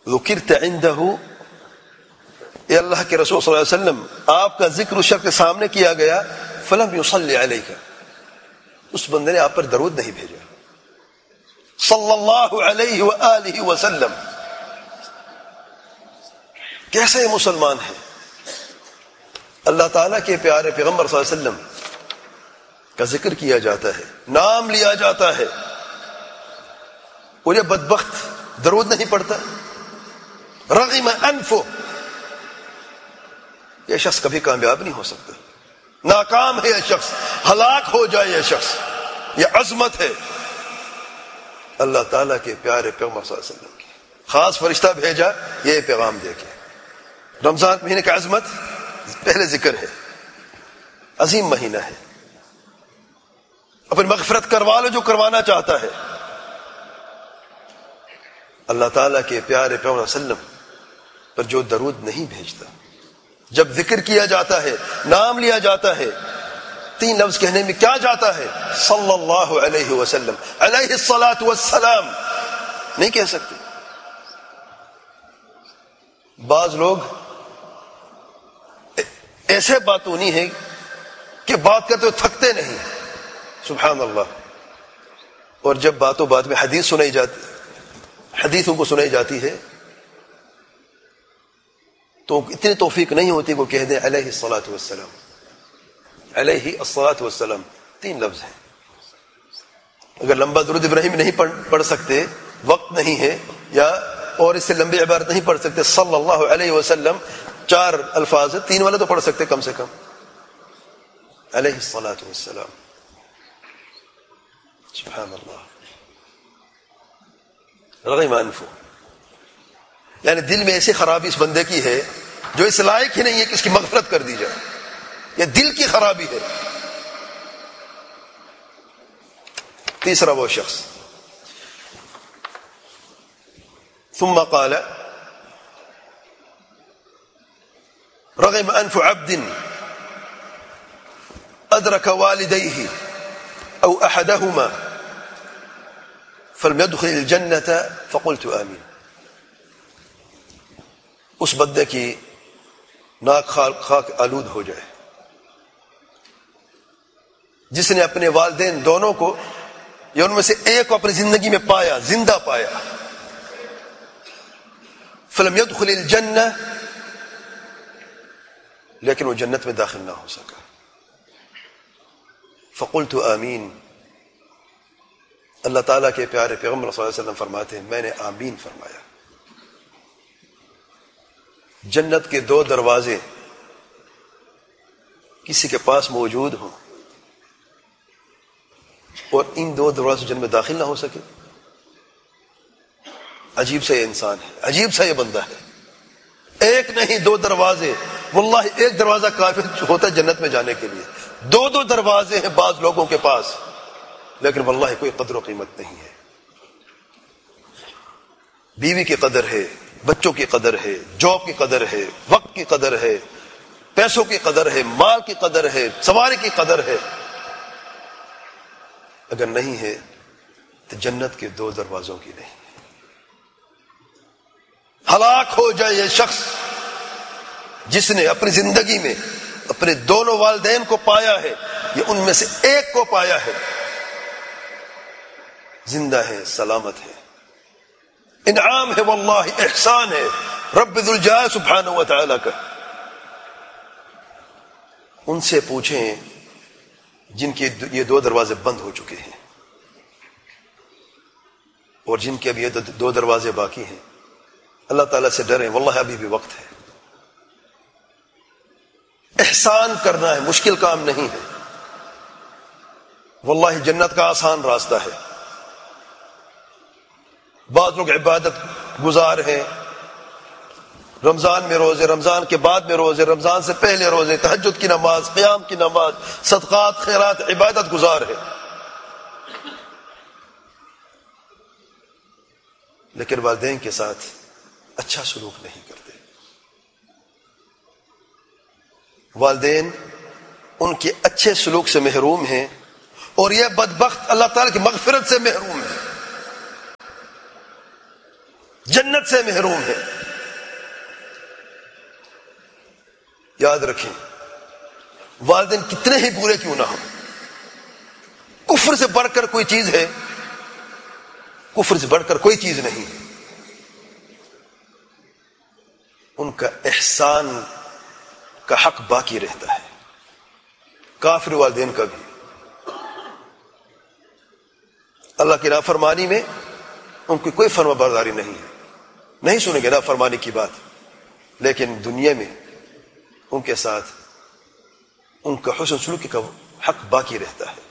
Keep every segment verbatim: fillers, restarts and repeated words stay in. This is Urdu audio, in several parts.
ذکرت عنده، اے اللہ کے رسول صلی اللہ علیہ وسلم آپ کا ذکر اس شخص کے سامنے کیا گیا، فلم یصلی علیک، اس بندے نے آپ پر درود نہیں بھیجا صلی اللہ علیہ وآلہ وسلم. کیسے یہ مسلمان ہے؟ اللہ تعالیٰ کے پیارے پیغمبر صلی اللہ علیہ وسلم کا ذکر کیا جاتا ہے، نام لیا جاتا ہے، اور یہ بدبخت درود نہیں پڑتا. رغم انفہ، یہ شخص کبھی کامیاب نہیں ہو سکتا، ناکام ہے یہ شخص، ہلاک ہو جائے یہ شخص. یہ عظمت ہے اللہ تعالیٰ کے پیارے پیغمبر صلی اللہ علیہ وسلم کی. خاص فرشتہ بھیجا یہ پیغام دے کے. رمضان مہینے کا عظمت پہلے ذکر ہے، عظیم مہینہ ہے، اپنی مغفرت کروا لو جو کروانا چاہتا ہے. اللہ تعالیٰ کے پیارے پیغمبر صلی اللہ علیہ وسلم پر جو درود نہیں بھیجتا، جب ذکر کیا جاتا ہے، نام لیا جاتا ہے، تین لفظ کہنے میں کیا جاتا ہے؟ صلی اللہ علیہ وسلم، علیہ الصلاۃ والسلام نہیں کہہ سکتے. بعض لوگ ایسے باتونی ہیں کہ بات کرتے ہوئے تھکتے نہیں، سبحان اللہ. اور جب باتوں بات میں حدیث سنائی جاتی، حدیثوں کو سنائی جاتی ہے تو اتنی توفیق نہیں ہوتی کہ وہ کہہ دیں علیہ الصلاۃ والسلام. علیہ الصلاۃ والسلام تین لفظ ہیں. اگر لمبا درود ابراہیم نہیں پڑھ, پڑھ سکتے، وقت نہیں ہے، یا اور اس سے لمبی عبارت نہیں پڑھ سکتے، صلی اللہ علیہ وسلم چار الفاظ ہے، تین والا تو پڑھ سکتے کم سے کم، علیہ الصلاۃ والسلام. سبحان اللہ. رغم انفہ، یعنی دل میں ایسی خرابی اس بندے کی ہے جو اس لائق ہی نہیں ہے کہ اس کی مغفرت کر دی جائے. یہ دل کی خرابی ہے. تیسرا وہ شخص، ثم قال رغم انف عبد ادرك والديه او احدهما فلم يدخل الجنة فقلت آمین. اس بندے کی ناک خاک آلود ہو جائے جس نے اپنے والدین دونوں کو یا ان میں سے ایک کو اپنی زندگی میں پایا، زندہ پایا، فلم يدخل الجنہ، لیکن وہ جنت میں داخل نہ ہو سکا. فقلت آمین. اللہ تعالیٰ کے پیارے پیغمبر صلی اللہ علیہ وسلم فرماتے ہیں میں نے آمین فرمایا. جنت کے دو دروازے کسی کے پاس موجود ہوں اور ان دو دروازے جنت میں داخل نہ ہو سکے، عجیب سا یہ انسان ہے، عجیب سا یہ بندہ ہے. ایک نہیں دو دروازے، واللہ ایک دروازہ کافی ہوتا ہے جنت میں جانے کے لیے، دو دو دروازے ہیں بعض لوگوں کے پاس، لیکن واللہ کوئی قدر و قیمت نہیں ہے. بیوی کی قدر ہے، بچوں کی قدر ہے، جاب کی قدر ہے، وقت کی قدر ہے، پیسوں کی قدر ہے، مال کی قدر ہے، سواری کی قدر ہے. اگر نہیں ہے تو جنت کے دو دروازوں کی نہیں. ہلاک ہو جائے یہ شخص جس نے اپنی زندگی میں اپنے دونوں والدین کو پایا ہے، یہ ان میں سے ایک کو پایا ہے، زندہ ہے، سلامت ہے. انعام ہے، واللہ احسان ہے رب ذوالجلال سبحانہ و تعالی کا. ان سے پوچھیں جن کے یہ دو دروازے بند ہو چکے ہیں اور جن کے ابھی یہ دو دروازے باقی ہیں. اللہ تعالیٰ سے ڈریں، واللہ ابھی بھی وقت ہے. احسان کرنا ہے، مشکل کام نہیں ہے، واللہ جنت کا آسان راستہ ہے. بعض لوگ عبادت گزار ہیں، رمضان میں روزے، رمضان کے بعد میں روزے، رمضان سے پہلے روزے، تہجد کی نماز، قیام کی نماز، صدقات، خیرات، عبادت گزار ہے، لیکن والدین کے ساتھ اچھا سلوک نہیں کرتے. والدین ان کے اچھے سلوک سے محروم ہیں اور یہ بدبخت اللہ تعالیٰ کی مغفرت سے محروم ہے. جنت سے محروم ہیں. یاد رکھیں والدین کتنے ہی برے کیوں نہ ہوں, کفر سے بڑھ کر کوئی چیز ہے؟ کفر سے بڑھ کر کوئی چیز نہیں. ان کا احسان کا حق باقی رہتا ہے, کافر والدین کا بھی. اللہ کی نافرمانی میں ان کی کوئی فرما برداری نہیں ہے, نہیں سنیں گے نافرمانی کی بات, لیکن دنیا میں ان کے ساتھ ان کا حسن سلوکی کا حق باقی رہتا ہے.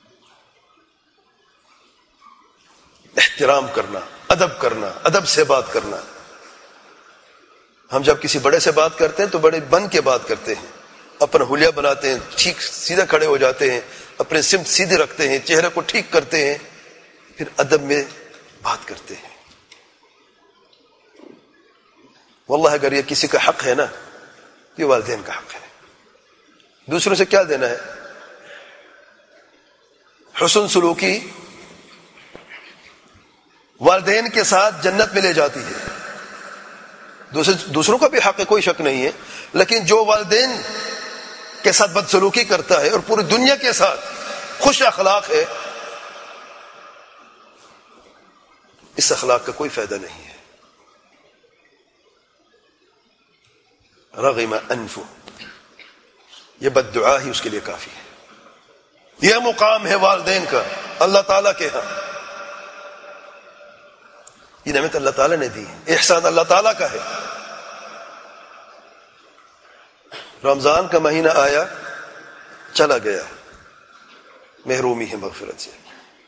احترام کرنا, ادب کرنا, ادب سے بات کرنا. ہم جب کسی بڑے سے بات کرتے ہیں تو بڑے بن کے بات کرتے ہیں, اپنا حلیہ بناتے ہیں, ٹھیک سیدھا کھڑے ہو جاتے ہیں, اپنے سمت سیدھے رکھتے ہیں, چہرے کو ٹھیک کرتے ہیں, پھر ادب میں بات کرتے ہیں. واللہ اگر یہ کسی کا حق ہے نا, یہ والدین کا حق ہے. دوسروں سے کیا دینا ہے؟ حسن سلوکی والدین کے ساتھ جنت میں لے جاتی ہے. دوسرے دوسروں کا بھی حق ہے, کوئی شک نہیں ہے, لیکن جو والدین کے ساتھ بدسلوکی کرتا ہے اور پوری دنیا کے ساتھ خوش اخلاق ہے, اس اخلاق کا کوئی فائدہ نہیں ہے. رغم انفو, یہ بد دعا ہی اس کے لیے کافی ہے. یہ مقام ہے والدین کا اللہ تعالیٰ کے ہاں. یہ نعمت اللہ تعالیٰ نے دی ہے, احسان اللہ تعالیٰ کا ہے. رمضان کا مہینہ آیا چلا گیا, محرومی ہے مغفرت سے.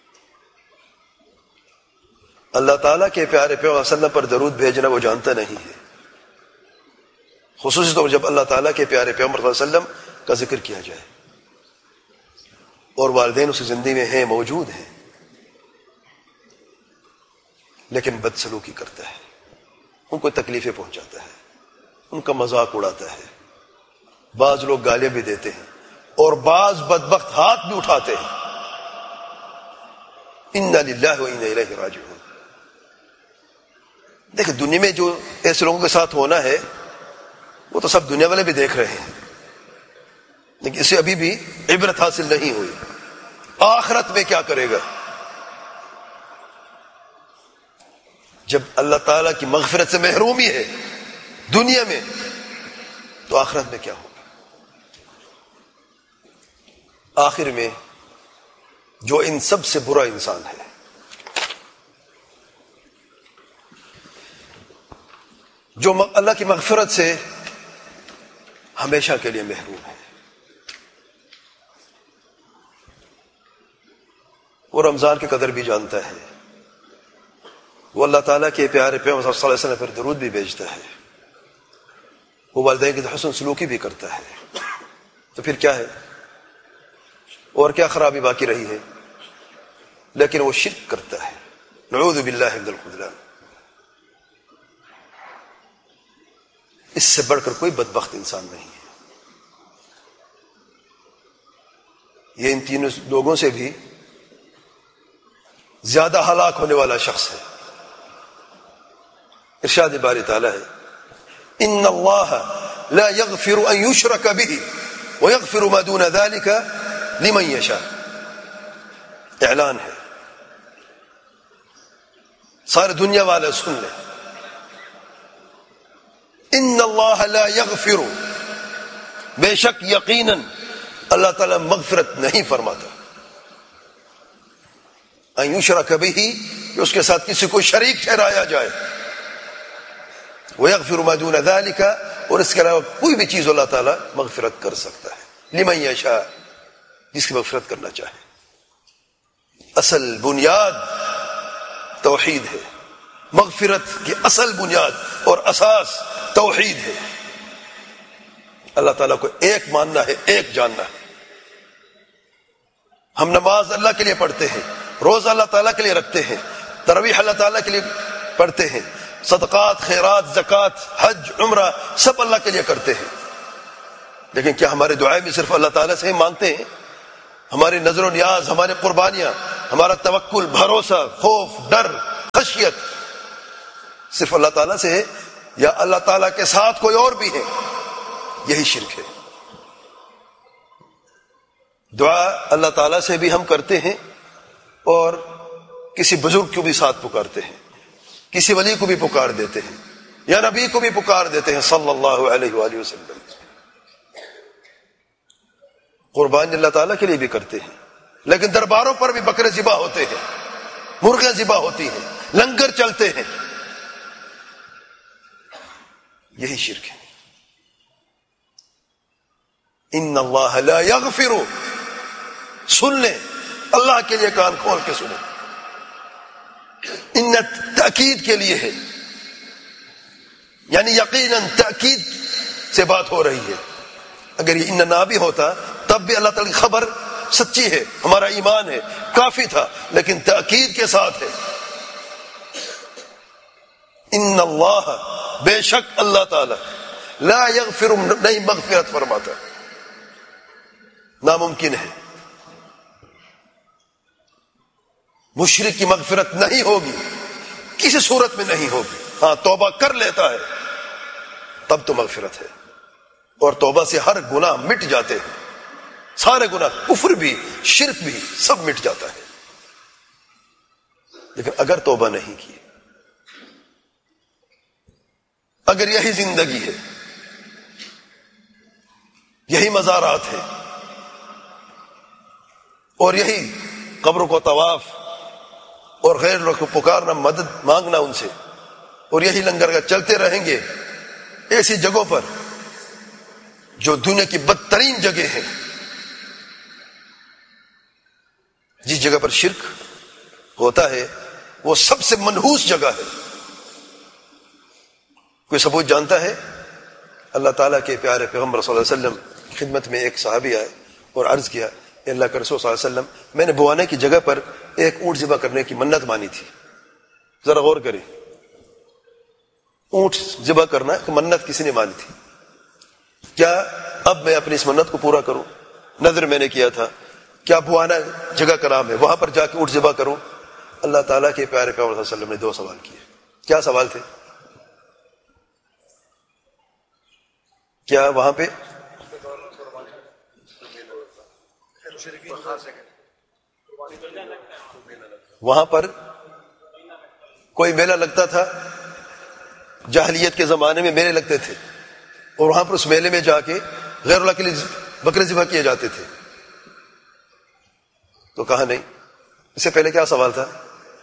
اللہ تعالیٰ کے پیارے پیغمبر صلی اللہ علیہ وسلم پر درود بھیجنا وہ جانتا نہیں ہے, خصوصی طور پر جب اللہ تعالیٰ کے پیارے پیغمبر صلی اللہ علیہ وسلم کا ذکر کیا جائے اور والدین اس کی زندگی میں ہیں, موجود ہیں, لیکن بدسلوکی کرتا ہے, ان کو تکلیفیں پہنچاتا ہے, ان کا مذاق اڑاتا ہے. بعض لوگ گالیاں بھی دیتے ہیں اور بعض بدبخت ہاتھ بھی اٹھاتے ہیں. انا للہ و انا الیہ راجعون. دیکھیں دنیا میں جو ایسے لوگوں کے ساتھ ہونا ہے وہ تو سب دنیا والے بھی دیکھ رہے ہیں, لیکن اسے ابھی بھی عبرت حاصل نہیں ہوئی. آخرت میں کیا کرے گا جب اللہ تعالیٰ کی مغفرت سے محرومی ہے دنیا میں, تو آخرت میں کیا ہوگا؟ آخر میں جو ان سب سے برا انسان ہے, جو اللہ کی مغفرت سے ہمیشہ کے لیے محروم ہے, وہ رمضان کی قدر بھی جانتا ہے, وہ اللہ تعالیٰ کے پیارے پیغمبر صلی اللہ علیہ وسلم پر درود بھی بھیجتا ہے, وہ والدین کی حسن سلوکی بھی کرتا ہے, تو پھر کیا ہے اور کیا خرابی باقی رہی ہے؟ لیکن وہ شرک کرتا ہے, نعوذ باللہ من الخذلان. اس سے بڑھ کر کوئی بدبخت انسان نہیں ہے. یہ ان تینوں لوگوں سے بھی زیادہ ہلاک ہونے والا شخص ہے. ارشاد باری تعالیٰ ہے, ان اللہ لا یغفر ان یشرک به ویغفر ما دون ذلك لمن یشاء. اعلان ہے, ساری دنیا والے سن لیں, ان اللہ لا یغفر, بے شک یقیناً اللہ تعالیٰ مغفرت نہیں فرماتا, ان یشرک به, کہ اس کے ساتھ کسی کو شریک ٹھہرایا جائے, وَيَغْفِرُ مَا دُونَ ذَلِكَ, اور اس کے علاوہ کوئی بھی چیز اللہ تعالیٰ مغفرت کر سکتا ہے, لمن یشاء, جس کی مغفرت کرنا چاہے. اصل بنیاد توحید ہے, مغفرت کی اصل بنیاد اور اساس توحید ہے. اللہ تعالیٰ کو ایک ماننا ہے, ایک جاننا ہے. ہم نماز اللہ کے لیے پڑھتے ہیں, روزہ اللہ تعالیٰ کے لیے رکھتے ہیں, تراویح اللہ تعالیٰ کے لیے پڑھتے ہیں, صدقات, خیرات, زکوٰۃ, حج, عمرہ سب اللہ کے لیے کرتے ہیں. لیکن کیا ہمارے دعائیں بھی صرف اللہ تعالیٰ سے ہی مانگتے ہیں؟ ہماری نظر و نیاز, ہماری قربانیاں, ہمارا توکل, بھروسہ, خوف, ڈر, خشیت, صرف اللہ تعالیٰ سے ہے یا اللہ تعالیٰ کے ساتھ کوئی اور بھی ہے، یہی شرک ہے۔ دعا اللہ تعالیٰ سے بھی ہم کرتے ہیں اور کسی بزرگ کو بھی ساتھ پکارتے ہیں، کسی ولی کو بھی پکار دیتے ہیں یا نبی کو بھی پکار دیتے ہیں صلی اللہ علیہ وآلہ وسلم۔ قربانی اللہ تعالیٰ کے لیے بھی کرتے ہیں، لیکن درباروں پر بھی بکرے ذبح ہوتے ہیں، مرغیاں ذبح ہوتی ہیں، لنگر چلتے ہیں، یہی شرک ہے۔ ان اللہ لا یغفر، سن لیں، اللہ کے لیے کان کھول کے سنیں، ان تاکید کے لیے ہے، یعنی یقیناً تاکید سے بات ہو رہی ہے۔ اگر یہ ان نہ بھی ہوتا تب بھی اللہ تعالی کی خبر سچی ہے، ہمارا ایمان ہے، کافی تھا، لیکن تاکید کے ساتھ ہے۔ ان اللہ، بے شک اللہ تعالی، لا یغفر، نہیں مغفرت فرماتا، ناممکن ہے، مشرک کی مغفرت نہیں ہوگی، کسی صورت میں نہیں ہوگی۔ ہاں توبہ کر لیتا ہے تب تو مغفرت ہے، اور توبہ سے ہر گناہ مٹ جاتے ہیں، سارے گناہ، کفر بھی، شرک بھی، سب مٹ جاتا ہے۔ لیکن اگر توبہ نہیں کی، اگر یہی زندگی ہے، یہی مزارات ہے، اور یہی قبروں کو طواف اور غیر لوگ کو پکارنا، مدد مانگنا ان سے، اور یہی لنگر کا چلتے رہیں گے ایسی جگہوں پر جو دنیا کی بدترین جگہ ہیں، جس جگہ پر شرک ہوتا ہے وہ سب سے منحوس جگہ ہے۔ کوئی ثبوت جانتا ہے؟ اللہ تعالیٰ کے پیارے پیغمبر صلی اللہ علیہ وسلم کی خدمت میں ایک صحابی آئے اور عرض کیا، اے اللہ کے رسول صلی اللہ علیہ وسلم، میں نے بوانے کی جگہ پر ایک اونٹ ذبح کرنے کی منت مانی تھی۔ ذرا غور کریں، اونٹ ذبح کرنا کہ منت کسی نے مانی تھی، کیا اب میں اپنی اس منت کو پورا کروں؟ نظر میں نے کیا تھا، کیا بوانا جگہ کا نام ہے، وہاں پر جا کے اونٹ ذبح کروں؟ اللہ تعالیٰ کے پیارے پیغمبر صلی اللہ علیہ وسلم نے دو سوال کیے۔ کیا سوال تھے؟ کیا وہاں پہ وہاں پر کوئی میلہ لگتا تھا؟ جاہلیت کے زمانے میں میلے لگتے تھے، اور وہاں پر اس میلے میں جا کے غیر اللہ کے لیے بکرے ذبح کیے جاتے تھے، تو کہا نہیں۔ اس سے پہلے کیا سوال تھا؟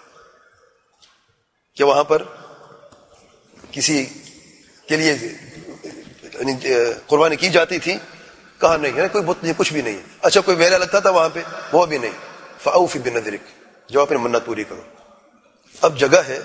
کہ وہاں پر کسی کے لیے قربانی کی جاتی تھی؟ کہا نہیں ہے، کوئی بت نہیں، کچھ بھی نہیں۔ اچھا کوئی میلہ لگتا تھا وہاں پہ؟ وہ بھی نہیں۔ فاوف بنذرک، جو اپنی منت پوری کرو۔ اب جگہ ہے،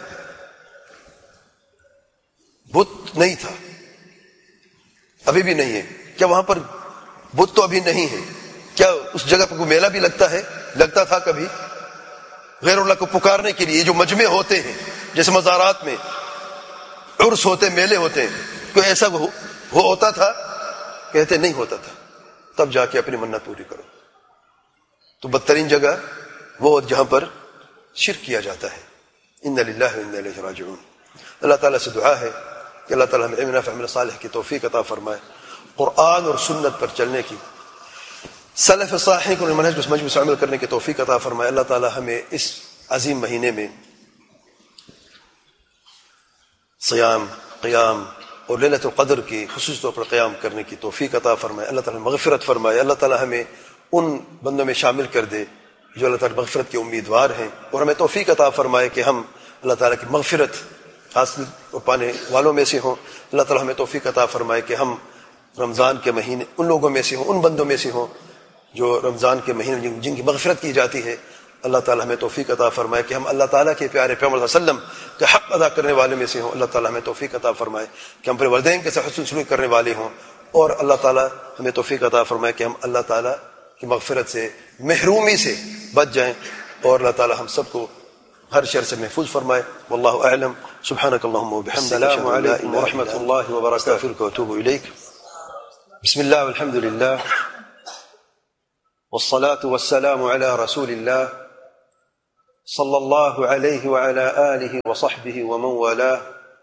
بت نہیں تھا، ابھی بھی نہیں ہے، کیا وہاں پر بت تو ابھی نہیں ہے، کیا اس جگہ پر کوئی میلہ بھی لگتا ہے؟ لگتا تھا کبھی؟ غیر اللہ کو پکارنے کے لیے جو مجمع ہوتے ہیں، جیسے مزارات میں عرس ہوتے، میلے ہوتے ہیں، کوئی ایسا وہ ہوتا تھا؟ کہتے نہیں ہوتا تھا۔ تب جا کے اپنی منت پوری کرو۔ تو بدترین جگہ وہ جہاں پر شرک کیا جاتا ہے۔ ان للہ و انا الیہ راجعون۔ اللہ تعالیٰ سے دعا ہے کہ اللہ تعالیٰ ہمیں علم نافع عمل صالح کی توفیق عطا فرمائے، قرآن اور سنت پر چلنے کی، سلف صالح کو منہج پر مجموع سے عمل کرنے کی توفیق عطا فرمائے۔ اللہ تعالیٰ ہمیں اس عظیم مہینے میں صیام، قیام اور لیلۃ القدر کی خصوصی طور پر قیام کرنے کی توفیق عطا فرمائے۔ اللہ تعالیٰ مغفرت فرمائے۔ اللہ تعالیٰ ہمیں ان بندوں میں شامل کر دے جو اللہ تعالیٰ مغفرت کے امیدوار ہیں، اور ہمیں توفیق عطا فرمائے کہ ہم اللہ تعالیٰ کی مغفرت حاصل پانے والوں میں سے ہوں۔ اللہ تعالیٰ ہمیں توفیق عطا فرمائے کہ ہم رمضان کے مہینے ان لوگوں میں سے ہوں، ان بندوں میں سے ہوں جو رمضان کے مہینے جن کی مغفرت کی جاتی ہے۔ اللہ تعالیٰ ہمیں توفیق عطا فرمائے کہ ہم اللہ تعالیٰ کے پیارے پیغمبر صلی اللہ علیہ وسلم کا حق ادا کرنے والے میں سے ہوں۔ اللہ تعالیٰ ہمیں توفیق عطا فرمائے کہ ہم اپنے والدین کے ساتھ حسن سلوک کرنے والے ہوں، اور اللہ تعالیٰ ہمیں توفیق عطا فرمائے کہ ہم اللہ تعالیٰ کی مغفرت سے، محرومی سے بچ جائیں، اور اللہ تعالیٰ ہم سب کو ہر شر سے محفوظ فرمائے۔ واللہ اعلم۔ سبحانک اللہم وبحمدک، السلام علیکم ورحمۃ اللہ وبرکاتہ، استغفرک واتوب الیک۔ بسم اللہ والحمد للہ والصلاة والسلام علی رسول اللہ صلی اللہ علیہ وعلی آلہ وصحبہ ومن والاه،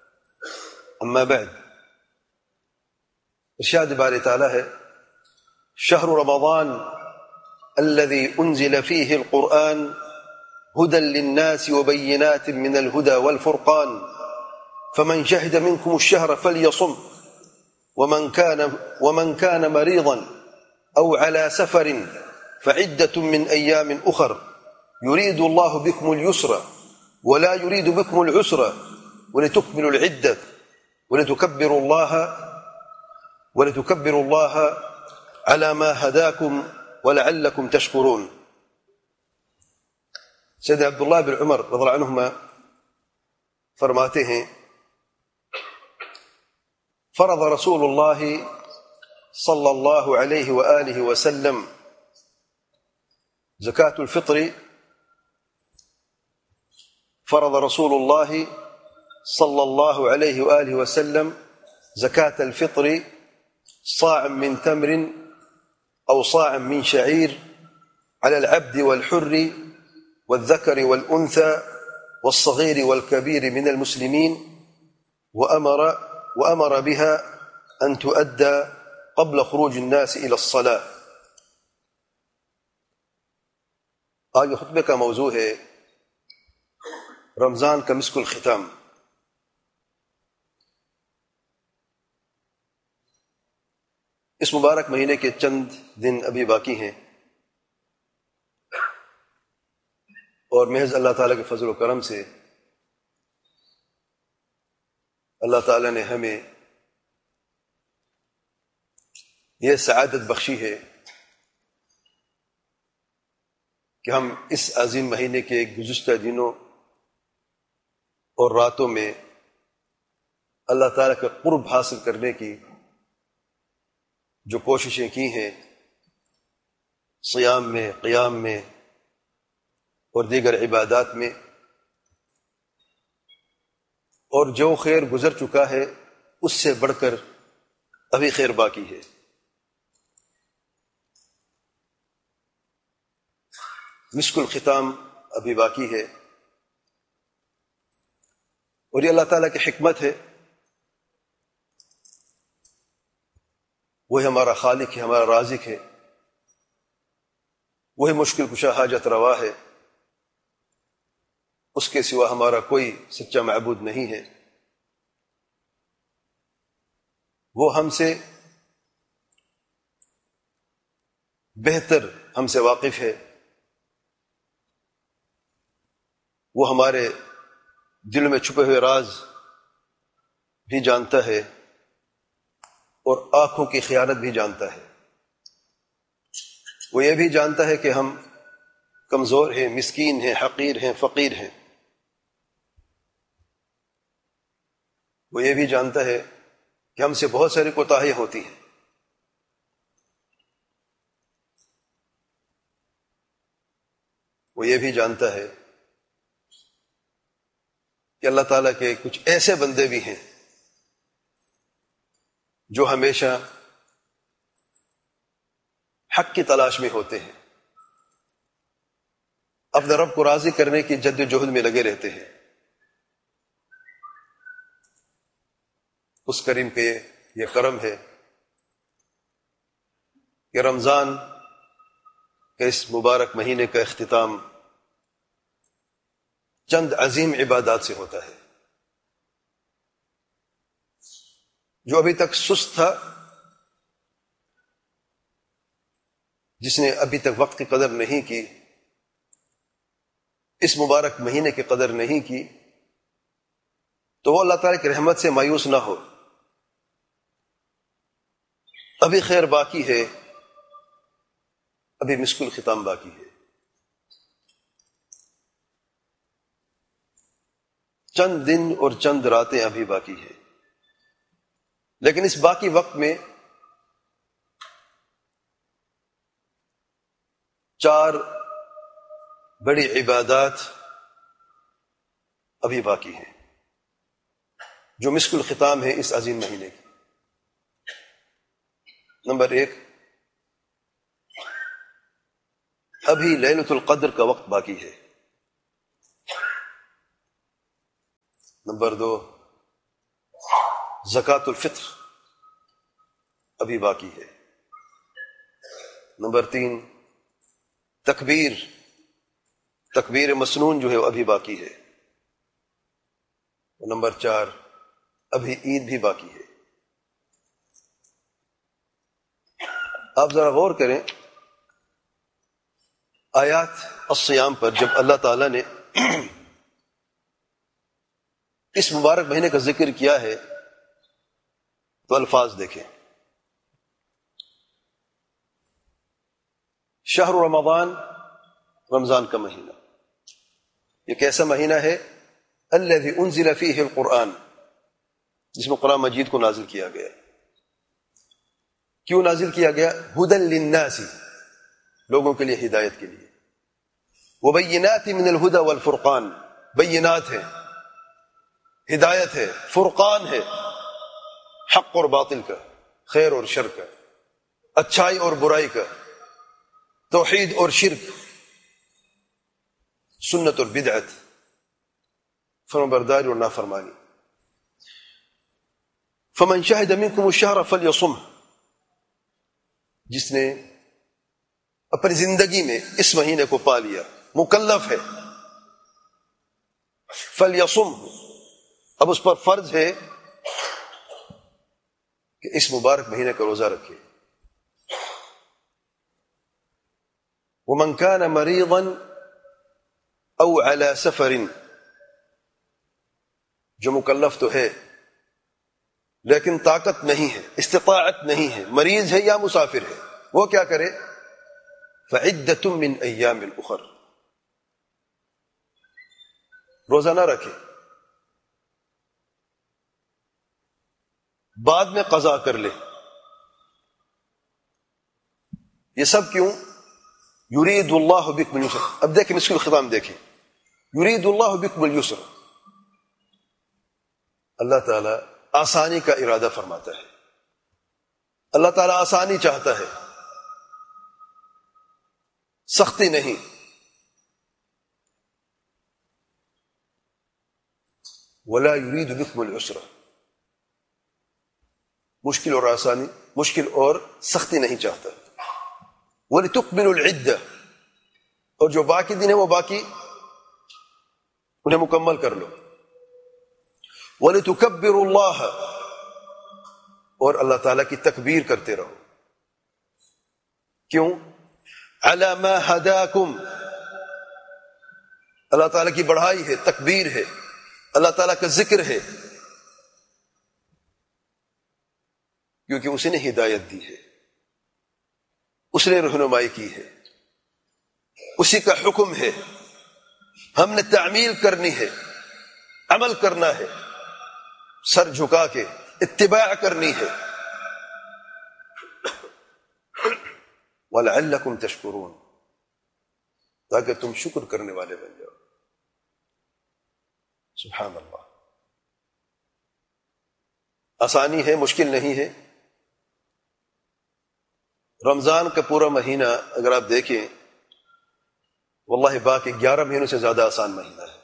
اما بعد، ارشاد باری تعالی ہے شہر رمضان الذي انزل فيه القرآن هدى للناس وبينات من الهدى والفرقان فمن شهد منكم الشهر فليصم ومن كان ومن كان مريضا أو على سفر فعدة من أيام أخر يريد الله بكم اليسر ولا يريد بكم العسر ولتكملوا العدة ولتكبروا الله ولتكبروا الله على ما هداكم ولعلكم تشكرون۔ سید عبداللہ بن عمر رضی اللہ عنہما فرماتے ہیں فرض رسول اللہ صلی اللہ علیہ وآلہ وسلم زکاة الفطر فرض رسول اللہ صلی اللہ علیہ وآلہ وسلم زکاة الفطر صاع من تمر أو صاع من شعير على العبد والحر والذكر والأنثى والصغير والكبير من المسلمين وأمر وأمر بها أن تؤدى قبل خروج الناس إلى الصلاة۔ آج خطبے کا موضوع ہے رمضان کا مسک الختام۔ اس مبارک مہینے کے چند دن ابھی باقی ہیں، اور محض اللہ تعالیٰ کے فضل و کرم سے اللہ تعالیٰ نے ہمیں یہ سعادت بخشی ہے کہ ہم اس عظیم مہینے کے گزشتہ دنوں اور راتوں میں اللہ تعالیٰ کا قرب حاصل کرنے کی جو کوششیں کی ہیں، صیام میں، قیام میں اور دیگر عبادات میں، اور جو خیر گزر چکا ہے اس سے بڑھ کر ابھی خیر باقی ہے۔ مسک الختام ابھی باقی ہے، اور یہ اللہ تعالیٰ کی حکمت ہے، وہی ہمارا خالق ہے، ہمارا رازق ہے، وہی مشکل کشا حاجت روا ہے، اس کے سوا ہمارا کوئی سچا معبود نہیں ہے۔ وہ ہم سے بہتر ہم سے واقف ہے، وہ ہمارے دل میں چھپے ہوئے راز بھی جانتا ہے اور آنکھوں کی خیانت بھی جانتا ہے۔ وہ یہ بھی جانتا ہے کہ ہم کمزور ہیں، مسکین ہیں، حقیر ہیں، فقیر ہیں۔ وہ یہ بھی جانتا ہے کہ ہم سے بہت ساری کوتاہیاں ہوتی ہیں۔ وہ یہ بھی جانتا ہے کہ اللہ تعالیٰ کے کچھ ایسے بندے بھی ہیں جو ہمیشہ حق کی تلاش میں ہوتے ہیں، اپنے رب کو راضی کرنے کی جد و جہد میں لگے رہتے ہیں۔ اس کریم کے یہ کرم ہے کہ رمضان کے اس مبارک مہینے کا اختتام چند عظیم عبادات سے ہوتا ہے۔ جو ابھی تک سست تھا، جس نے ابھی تک وقت کی قدر نہیں کی، اس مبارک مہینے کی قدر نہیں کی، تو وہ اللہ تعالیٰ کی رحمت سے مایوس نہ ہو۔ ابھی خیر باقی ہے، ابھی مسک الختام باقی ہے۔ چند دن اور چند راتیں ابھی باقی ہے، لیکن اس باقی وقت میں چار بڑی عبادات ابھی باقی ہیں جو مسک الختام ہے اس عظیم مہینے کی۔ نمبر ایک، ابھی لیلۃ القدر کا وقت باقی ہے۔ نمبر دو، زکوٰۃ الفطر ابھی باقی ہے. نمبر تین تکبیر تکبیر مسنون جو ہے وہ ابھی باقی ہے. نمبر چار ابھی عید بھی باقی ہے. آپ ذرا غور کریں آیات الصیام پر. جب اللہ تعالیٰ نے اس مبارک مہینے کا ذکر کیا ہے تو الفاظ دیکھیں. شہر رمضان، رمضان کا مہینہ. یہ کیسا مہینہ ہے؟ الذی انزل فیہ القرآن، جس میں قرآن مجید کو نازل کیا گیا. کیوں نازل کیا گیا؟ ہدی للناس، لوگوں کے لیے ہدایت کے لیے. وبینات من الہدی والفرقان، بینات ہے، ہدایت ہے، فرقان ہے، حق اور باطل کا، خیر اور شر کا، اچھائی اور برائی کا، توحید اور شرک، سنت اور بدعت، فرمانبرداری اور نافرمانی. فمن شہد منکم الشہر فلیصمہ، جس نے اپنی زندگی میں اس مہینے کو پا لیا، مکلف ہے، فلیصم، اب اس پر فرض ہے کہ اس مبارک مہینے کا روزہ رکھے. ومن كان مريضا او على سفر، جو مکلف تو ہے لیکن طاقت نہیں ہے، استطاعت نہیں ہے، مریض ہے یا مسافر ہے، وہ کیا کرے؟ فعدۃ من ایام اخر، روزہ نہ رکھے، بعد میں قضا کر لے. یہ سب کیوں؟ یرید اللہ بکم الیسر. اب دیکھیں مسک الختام دیکھیں، یرید اللہ بکم الیسر، اللہ تعالی آسانی کا ارادہ فرماتا ہے. اللہ تعالی آسانی چاہتا ہے، سختی نہیں. ولا یرید بکم العسر، مشکل اور آسانی، مشکل اور سختی نہیں چاہتا. وَلِتُكْمِلُوا الْعِدَّةَ، اور جو باقی دن ہے وہ باقی انہیں مکمل کر لو. وَلِتُكَبِّرُوا اللَّهَ، اور اللہ تعالیٰ کی تکبیر کرتے رہو. کیوں؟ عَلَى مَا هَدَاكُمْ، اللہ تعالیٰ کی بڑھائی ہے، تکبیر ہے، اللہ تعالیٰ کا ذکر ہے، کیونکہ اسی نے ہدایت دی ہے، اس نے رہنمائی کی ہے، اسی کا حکم ہے. ہم نے تعمیل کرنی ہے، عمل کرنا ہے، سر جھکا کے اتباع کرنی ہے. وَلَعَلَّكُمْ تَشْكُرُونَ، تاکہ تم شکر کرنے والے بن جاؤ. سبحان اللہ. آسانی ہے، مشکل نہیں ہے. رمضان کا پورا مہینہ اگر آپ دیکھیں، واللہ باقی گیارہ مہینوں سے زیادہ آسان مہینہ ہے.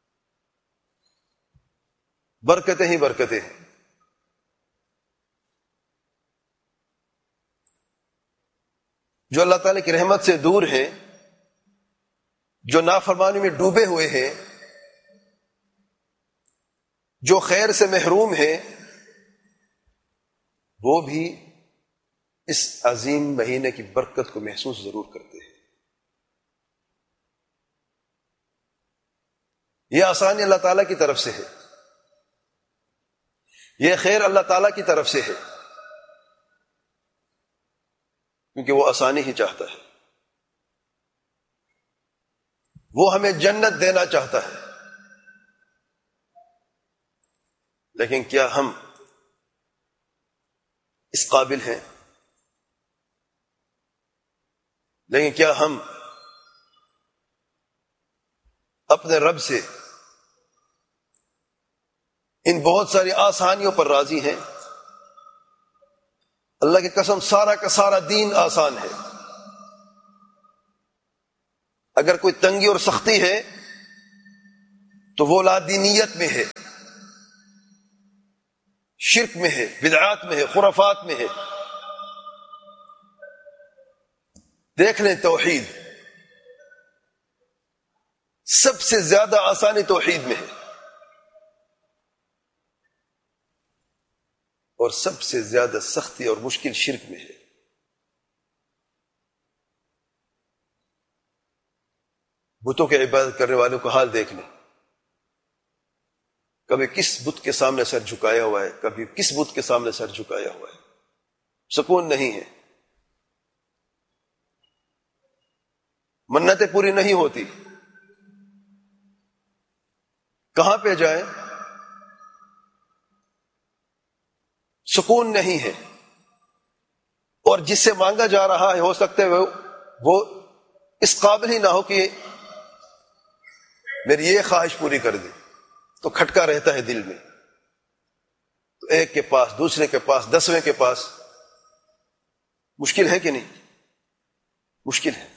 برکتیں ہی برکتیں ہیں. جو اللہ تعالیٰ کی رحمت سے دور ہیں، جو نافرمانی میں ڈوبے ہوئے ہیں، جو خیر سے محروم ہیں، وہ بھی اس عظیم مہینے کی برکت کو محسوس ضرور کرتے ہیں. یہ آسانی اللہ تعالیٰ کی طرف سے ہے، یہ خیر اللہ تعالیٰ کی طرف سے ہے، کیونکہ وہ آسانی ہی چاہتا ہے. وہ ہمیں جنت دینا چاہتا ہے. لیکن کیا ہم اس قابل ہیں؟ لیکن کیا ہم اپنے رب سے ان بہت ساری آسانیوں پر راضی ہیں؟ اللہ کی قسم سارا کا سارا دین آسان ہے. اگر کوئی تنگی اور سختی ہے تو وہ لا دینیت میں ہے، شرک میں ہے، بدعات میں ہے، خرافات میں ہے۔ دیکھ لیں توحید، سب سے زیادہ آسانی توحید میں ہے، اور سب سے زیادہ سختی اور مشکل شرک میں ہے۔ بتوں کی عبادت کرنے والوں کا حال دیکھ لیں، کبھی کس بت کے سامنے سر جھکایا ہوا ہے، کبھی کس بت کے سامنے سر جھکایا ہوا ہے، سکون نہیں ہے، منتیں پوری نہیں ہوتی، کہاں پہ جائیں، سکون نہیں ہے، اور جس سے مانگا جا رہا ہے ہو سکتا ہے وہ اس قابل ہی نہ ہو کہ میری یہ خواہش پوری کر دے، تو کھٹکا رہتا ہے دل میں، تو ایک کے پاس، دوسرے کے پاس، دسویں کے پاس، مشکل ہے کہ نہیں؟ مشکل ہے۔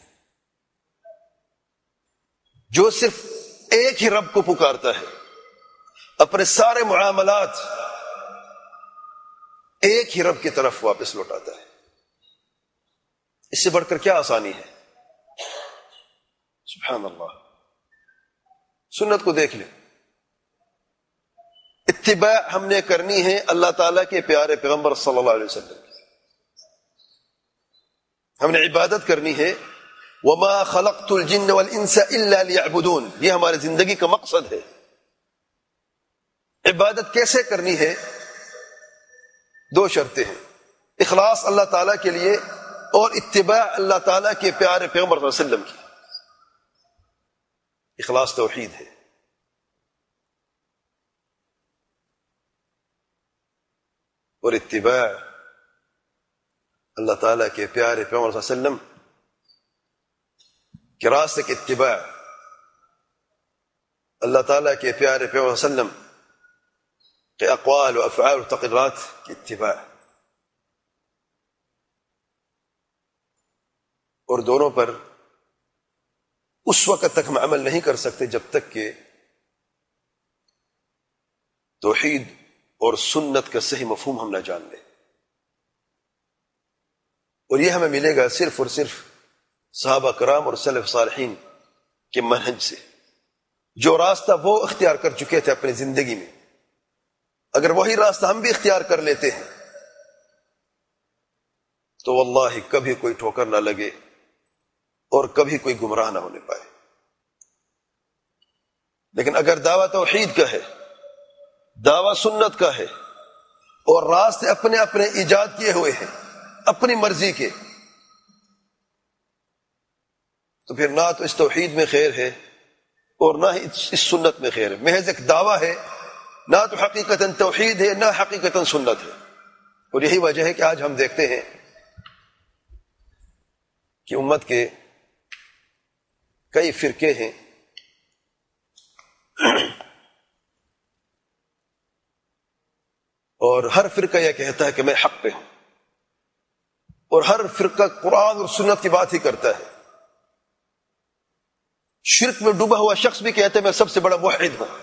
جو صرف ایک ہی رب کو پکارتا ہے، اپنے سارے معاملات ایک ہی رب کی طرف واپس لوٹاتا ہے، اس سے بڑھ کر کیا آسانی ہے؟ سبحان اللہ۔ سنت کو دیکھ لیں، اتباع ہم نے کرنی ہے اللہ تعالیٰ کے پیارے پیغمبر صلی اللہ علیہ وسلم کی، ہم نے عبادت کرنی ہے۔ وما خلقت الجن والانس الا ليعبدون، یہ ہماری زندگی کا مقصد ہے۔ عبادت کیسے کرنی ہے؟ دو شرطیں ہیں، اخلاص اللہ تعالیٰ کے لیے اور اتباع اللہ تعالیٰ کے پیارے پیغمبر صلی اللہ علیہ وسلم کی۔ اخلاص توحید ہے، اور اتباع اللہ تعالیٰ کے پیارے پیغمبر صلی اللہ علیہ وسلم کے راستے کے اتباع، اللہ تعالیٰ کے پیارے پیغمبر صلی اللہ علیہ وسلم کے اقوال و افعال و تقریرات کی اتباع، اور دونوں پر اس وقت تک ہم عمل نہیں کر سکتے جب تک کہ توحید اور سنت کا صحیح مفہوم ہم نہ جان لیں، اور یہ ہمیں ملے گا صرف اور صرف صحابہ کرام اور سلف صالحین کے منہج سے، جو راستہ وہ اختیار کر چکے تھے اپنی زندگی میں۔ اگر وہی راستہ ہم بھی اختیار کر لیتے ہیں تو واللہ کبھی کوئی ٹھوکر نہ لگے اور کبھی کوئی گمراہ نہ ہونے پائے۔ لیکن اگر دعویٰ توحید کا ہے، دعویٰ سنت کا ہے، اور راستے اپنے اپنے ایجاد کیے ہوئے ہیں اپنی مرضی کے، تو پھر نہ تو اس توحید میں خیر ہے اور نہ ہی اس سنت میں خیر ہے، محض ایک دعویٰ ہے، نہ تو حقیقتاً توحید ہے نہ حقیقتاً سنت ہے۔ اور یہی وجہ ہے کہ آج ہم دیکھتے ہیں کہ امت کے کئی فرقے ہیں، اور ہر فرقہ یہ کہتا ہے کہ میں حق پہ ہوں، اور ہر فرقہ قرآن اور سنت کی بات ہی کرتا ہے۔ شرک میں ڈوبا ہوا شخص بھی کہتا ہے میں سب سے بڑا موحد ہوں،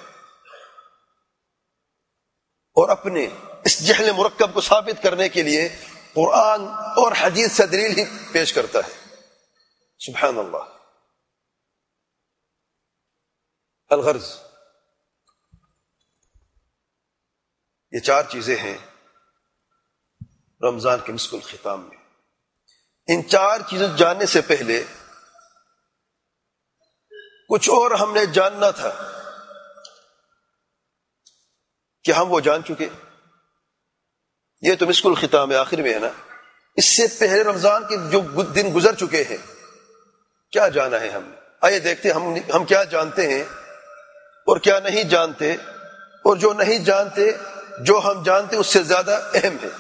اور اپنے اس جہل مرکب کو ثابت کرنے کے لیے قرآن اور حدیث سے دلیل ہی پیش کرتا ہے۔ سبحان اللہ۔ الغرض، یہ چار چیزیں ہیں رمضان کے مسک الختام میں۔ ان چار چیزوں جاننے سے پہلے کچھ اور ہم نے جاننا تھا کہ ہم وہ جان چکے۔ یہ تو مسک الختام ہے، آخر میں ہے نا۔ اس سے پہلے رمضان کے جو دن گزر چکے ہیں کیا جانا ہے ہم نے؟ آئیے دیکھتے ہیں ہم ہم کیا جانتے ہیں اور کیا نہیں جانتے، اور جو نہیں جانتے جو ہم جانتے اس سے زیادہ اہم ہے۔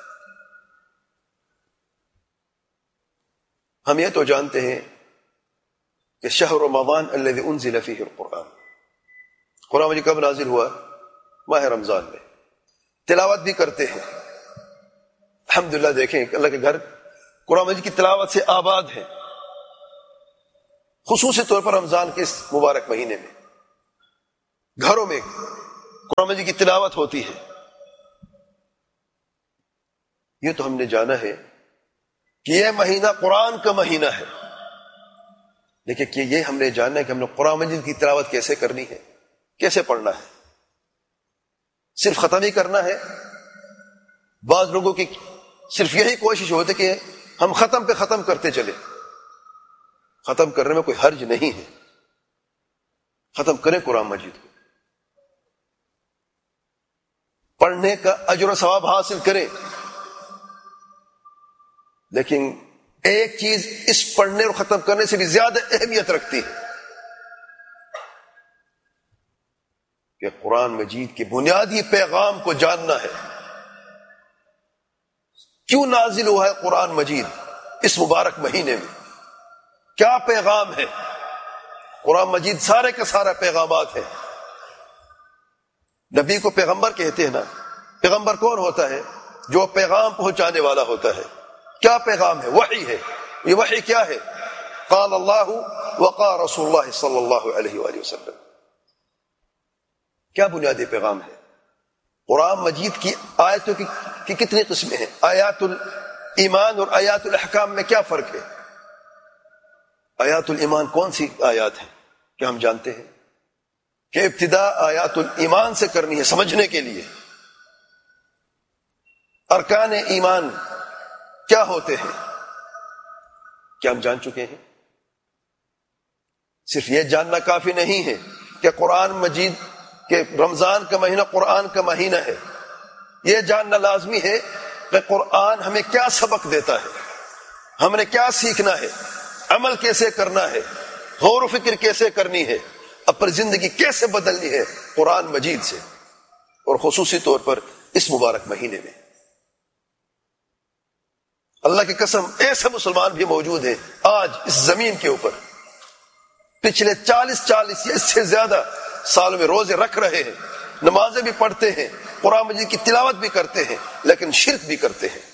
ہم یہ تو جانتے ہیں کہ شہر رمضان الذی انزل فیہ القرآن، قرآن مجید کب نازل ہوا؟ ماہ رمضان میں۔ تلاوت بھی کرتے ہیں الحمدللہ۔ دیکھیں کہ اللہ کے گھر قرآن مجید کی تلاوت سے آباد ہے، خصوصی طور پر رمضان کے اس مبارک مہینے میں گھروں میں قرآن مجید کی تلاوت ہوتی ہے، یہ تو ہم نے جانا ہے کہ یہ مہینہ قرآن کا مہینہ ہے، لیکن کہ یہ ہم نے جاننا ہے کہ ہم نے قرآن مجید کی تلاوت کیسے کرنی ہے، کیسے پڑھنا ہے۔ صرف ختم ہی کرنا ہے؟ بعض لوگوں کی صرف یہی کوشش ہوتی کہ ہم ختم پہ ختم کرتے چلے۔ ختم کرنے میں کوئی حرج نہیں ہے، ختم کریں قرآن مجید کو، پڑھنے کا اجر و ثواب حاصل کریں، لیکن ایک چیز اس پڑھنے اور ختم کرنے سے بھی زیادہ اہمیت رکھتی ہے کہ قرآن مجید کے بنیادی پیغام کو جاننا ہے۔ کیوں نازل ہوا ہے قرآن مجید اس مبارک مہینے میں؟ کیا پیغام ہے؟ قرآن مجید سارے کا سارا پیغامات ہیں۔ نبی کو پیغمبر کہتے ہیں نا۔ پیغمبر کون ہوتا ہے؟ جو پیغام پہنچانے والا ہوتا ہے۔ کیا پیغام ہے؟ وحی ہے۔ یہ وحی کیا ہے؟ قال اللہ وقال رسول اللہ صلی اللہ علیہ وآلہ وسلم۔ کیا بنیادی پیغام ہے؟ قرآن مجید کی آیتوں کی, کی کتنی قسمیں ہیں؟ آیات الایمان اور آیات الاحکام میں کیا فرق ہے؟ آیات الایمان کون سی آیات ہیں؟ کیا ہم جانتے ہیں کہ ابتدا آیات الایمان سے کرنی ہے سمجھنے کے لیے؟ ارکان ایمان کیا ہوتے ہیں؟ کیا ہم جان چکے ہیں؟ صرف یہ جاننا کافی نہیں ہے کہ قرآن مجید کہ رمضان کا مہینہ قرآن کا مہینہ ہے۔ یہ جاننا لازمی ہے کہ قرآن ہمیں کیا سبق دیتا ہے، ہم نے کیا سیکھنا ہے، عمل کیسے کرنا ہے، غور و فکر کیسے کرنی ہے، اپنی زندگی کیسے بدلنی ہے قرآن مجید سے، اور خصوصی طور پر اس مبارک مہینے میں۔ اللہ کی قسم ایسے مسلمان بھی موجود ہیں آج اس زمین کے اوپر پچھلے چالیس چالیس یا اس سے زیادہ سالوں میں روزے رکھ رہے ہیں، نمازیں بھی پڑھتے ہیں، قرآن مجید کی تلاوت بھی کرتے ہیں، لیکن شرک بھی کرتے ہیں،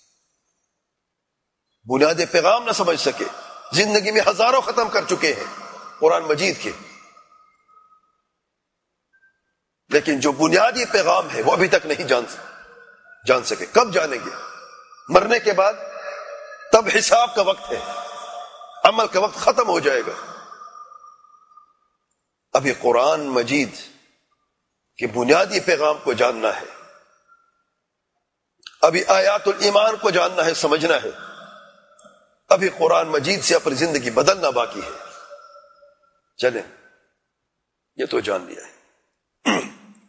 بنیادی پیغام نہ سمجھ سکے، زندگی میں ہزاروں ختم کر چکے ہیں قرآن مجید کے، لیکن جو بنیادی پیغام ہے وہ ابھی تک نہیں جان جان سکے۔ کب جانیں گے؟ مرنے کے بعد، تب حساب کا وقت ہے، عمل کا وقت ختم ہو جائے گا۔ ابھی قرآن مجید کے بنیادی پیغام کو جاننا ہے، ابھی آیات الایمان کو جاننا ہے، سمجھنا ہے، ابھی قرآن مجید سے اپنی زندگی بدلنا باقی ہے۔ چلیں، یہ تو جان لیا ہے۔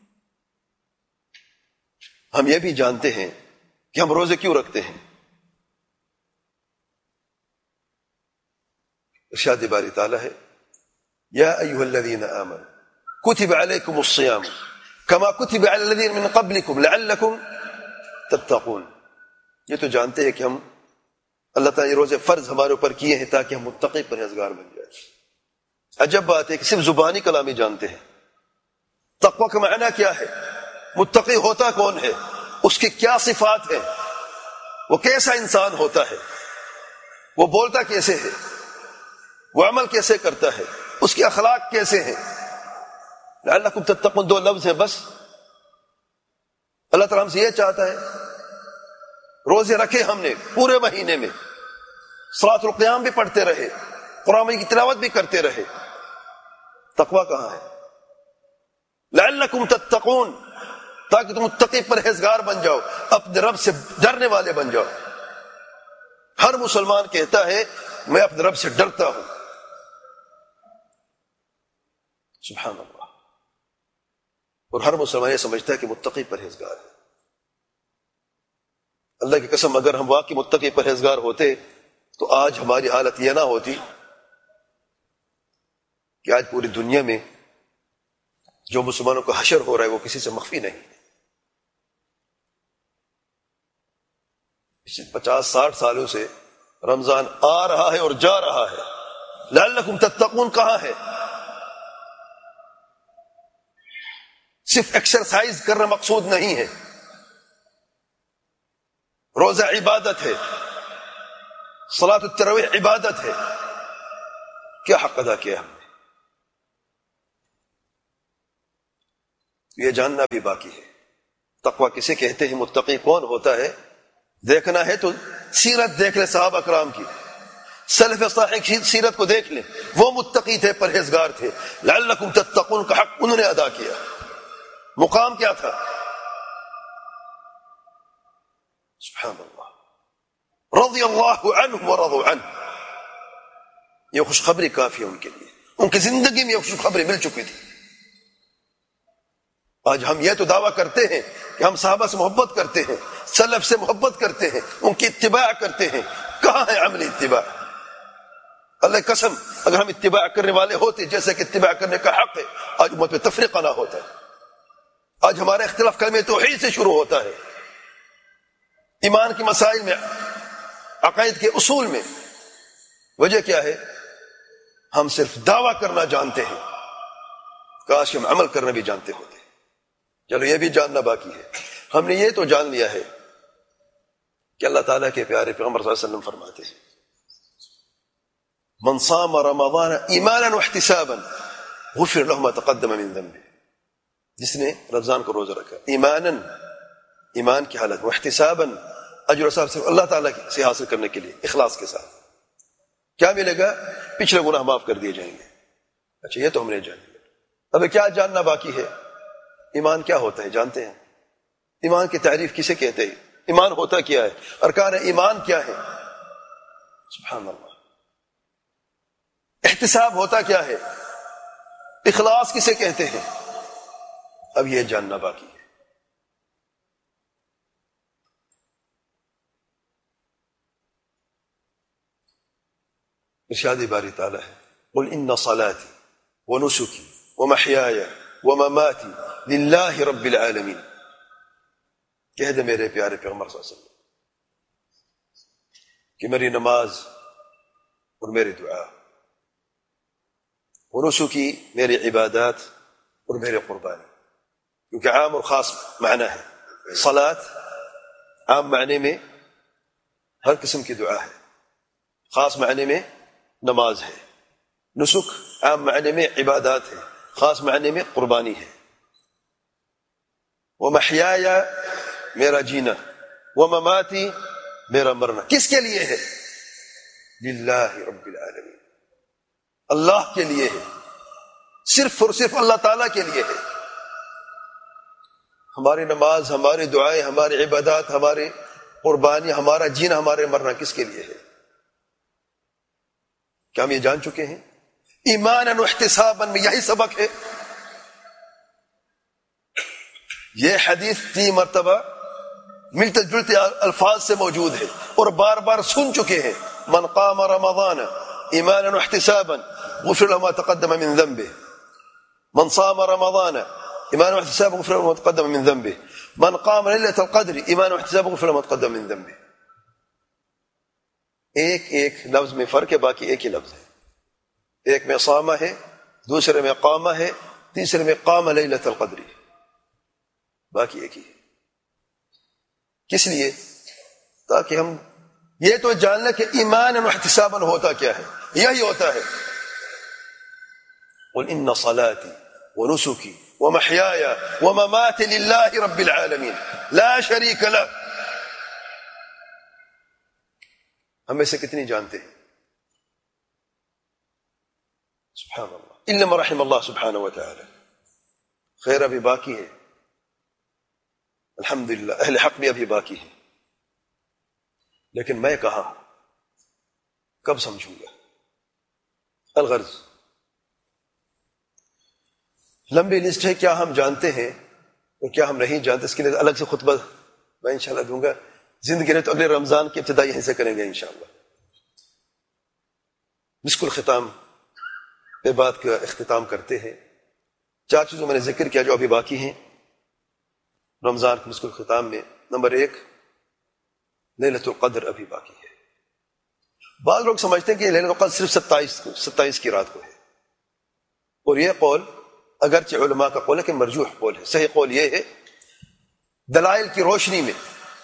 ہم یہ بھی جانتے ہیں کہ ہم روزے کیوں رکھتے ہیں۔ ارشاد باری تعالیٰ ہے، یا ایھا الذین آمنوا کتب علیکم الصیام کما کتب علی الذین من قبلکم لعلکم تتقون۔ یہ تو جانتے ہیں کہ ہم اللہ تعالیٰ یہ روزے فرض ہمارے اوپر کیے ہیں تاکہ ہم متقی پرہیزگار بن جائیں۔ عجب بات ہے کہ صرف زبانی کلامی جانتے ہیں، تقوی کا معنی کیا ہے، متقی ہوتا کون ہے، اس کی کیا صفات ہیں، وہ کیسا انسان ہوتا ہے، وہ بولتا کیسے ہے، وہ عمل کیسے کرتا ہے، اس کے اخلاق کیسے ہیں۔ لعلکم تتقون دو لفظ ہیں بس۔ اللہ تعالیٰ ہم سے یہ چاہتا ہے، روزے رکھے ہم نے پورے مہینے میں، صلاۃ القیام بھی پڑھتے رہے، قرآن مجید کی تلاوت بھی کرتے رہے، تقوی کہاں ہے؟ لعلکم تتقون، تاکہ تم متقی پرہیزگار بن جاؤ، اپنے رب سے ڈرنے والے بن جاؤ۔ ہر مسلمان کہتا ہے میں اپنے رب سے ڈرتا ہوں، سبحان اللہ، اور ہر مسلمان یہ سمجھتا ہے کہ متقی پرہیزگار ہے۔ اللہ کی قسم اگر ہم واقعی متقی پرہیزگار ہوتے تو آج ہماری حالت یہ نہ ہوتی کہ آج پوری دنیا میں جو مسلمانوں کا حشر ہو رہا ہے وہ کسی سے مخفی نہیں ہے۔ پچھلے پچاس ساٹھ سالوں سے رمضان آ رہا ہے اور جا رہا ہے، لعلکم تتقون کہاں ہے؟ صرف ایکسرسائز کرنا مقصود نہیں ہے، روزہ عبادت ہے، صلاۃ التراویح عبادت ہے، کیا حق ادا کیا ہم نے؟ یہ جاننا بھی باقی ہے۔ تقوی کسے کہتے ہیں، متقی کون ہوتا ہے؟ دیکھنا ہے تو سیرت دیکھ لیں صحابہ کرام کی، سلف صالح کی سیرت کو دیکھ لیں، وہ متقی تھے، پرہیزگار تھے، لعلکم تتقون کا حق انہوں نے ادا کیا۔ مقام کیا تھا؟ سبحان اللہ، رضی اللہ عنہ ورضوا عنہ، یہ خوشخبری کافی ہے ان کے لیے، ان کی زندگی میں یہ خوشخبری مل چکی تھی۔ آج ہم یہ تو دعویٰ کرتے ہیں کہ ہم صحابہ سے محبت کرتے ہیں، سلف سے محبت کرتے ہیں، ان کی اتباع کرتے ہیں، کہاں ہے عملی اتباع؟ اللہ قسم اگر ہم اتباع کرنے والے ہوتے جیسے کہ اتباع کرنے کا حق ہے، آج امت میں تفریقہ نہ ہوتا ہے۔ آج ہمارا اختلاف کلمہ توحید سے شروع ہوتا ہے، ایمان کے مسائل میں، عقائد کے اصول میں۔ وجہ کیا ہے؟ ہم صرف دعویٰ کرنا جانتے ہیں، کاش ہم عمل کرنا بھی جانتے ہوتے۔ چلو یہ بھی جاننا باقی ہے۔ ہم نے یہ تو جان لیا ہے کہ اللہ تعالیٰ کے پیارے پیغمبر صلی اللہ علیہ وسلم فرماتے ہیں من صام رمضان ایمانا واحتسابا غفر له ما تقدم من ذنبه، جس نے رمضان کو روزہ رکھا ایمانا، ایمان کی حالت، واحتسابا اجر و ثواب صرف اللہ تعالیٰ سے حاصل کرنے کے لیے اخلاص کے ساتھ، کیا ملے گا؟ پچھلے گناہ معاف کر دیے جائیں گے۔ اچھا یہ تو ہم نے جان لیا، اب کیا جاننا باقی ہے؟ ایمان کیا ہوتا ہے جانتے ہیں؟ ایمان کی تعریف کسے کہتے ہیں؟ ایمان ہوتا کیا ہے؟ ارکان ایمان کیا ہے؟ سبحان اللہ۔ احتساب ہوتا کیا ہے؟ اخلاص کسے کہتے ہیں؟ اب یہ جاننا باقی ہے۔ ارشاد باری تعالیٰ ہے قل ان صلاتي ونسكي ومحياي ومماتي للہ رب العالمین، کہہ دے میرے پیارے پیغمبر صلی اللہ علیہ وسلم کہ میری نماز اور میری دعا، ونسکی میری عبادات اور میری قربانی، کیونکہ عام اور خاص معنی ہے۔ صلاۃ عام معنی میں ہر قسم کی دعا ہے، خاص معنی میں نماز ہے۔ نسک عام معنی میں عبادات ہے، خاص معنی میں قربانی ہے۔ ومحیاي میرا جینا، ومماتی میرا مرنا، کس کے لیے ہے؟ للہ رب العالمین، اللہ کے لیے ہے، صرف اور صرف اللہ تعالیٰ کے لیے ہے۔ ہماری نماز، ہماری دعائیں، ہماری عبادات، ہماری قربانی، ہمارا جینا، ہمارے مرنا کس کے لیے ہے؟ کیا ہم یہ جان چکے ہیں؟ ایمانا واحتسابا میں یہی سبق ہے۔ یہ حدیث تین مرتبہ ملتے جلتے الفاظ سے موجود ہے اور بار بار سن چکے ہیں۔ من قام رمضان ایمانا واحتسابا غفر له ما تقدم من ذنبه، من صام رمضان ایمانا واحتسابا غفر له ما تقدم من ذنبه، من قام ليلة القدر ایمانا واحتسابا غفر له ما تقدم من ذنبه۔ ایک ایک لفظ میں فرق ہے، باقی ایک ہی لفظ ہے۔ ایک میں صامہ ہے، دوسرے میں قامہ ہے، تیسرے میں قام لیلۃ القدر، باقی ایک ہی ہے۔ کس لیے؟ تاکہ ہم یہ تو جان لیں کہ ایمان و احتسابا ہوتا کیا ہے، یہی ہوتا ہے۔ قل ان صلاتي ونسكي ومحياي ومماتي لله رب العالمين لا شريك له۔ ہم میں سے کتنی جانتے ہیں؟ سبحان اللہ، الا من رحم اللہ سبحانہ وتعالی۔ خیر ابھی باقی ہے، الحمدللہ اہل حق بھی ابھی باقی ہے، لیکن میں کہاں ہوں، کب سمجھوں گا؟ الغرض لمبی لسٹ ہے، کیا ہم جانتے ہیں اور کیا ہم نہیں جانتے، اس کے لیے الگ سے خطبہ میں انشاءاللہ دوں گا۔ زندگی نے تو اگلے رمضان کی ابتدا یہیں سے کریں گے انشاءاللہ۔ مسک الختام پہ بات کا اختتام کرتے ہیں۔ چار چیزوں میں نے ذکر کیا جو ابھی باقی ہیں رمضان کے مسک الختام میں۔ نمبر ایک، لیلۃ القدر ابھی باقی ہے۔ بعض لوگ سمجھتے ہیں کہ لیلۃ القدر صرف ستائیس کو ستائیس کی رات کو ہے، اور یہ قول اگرچہ علماء کا قول ہے کہ مرجوح قول ہے۔ صحیح قول یہ ہے دلائل کی روشنی میں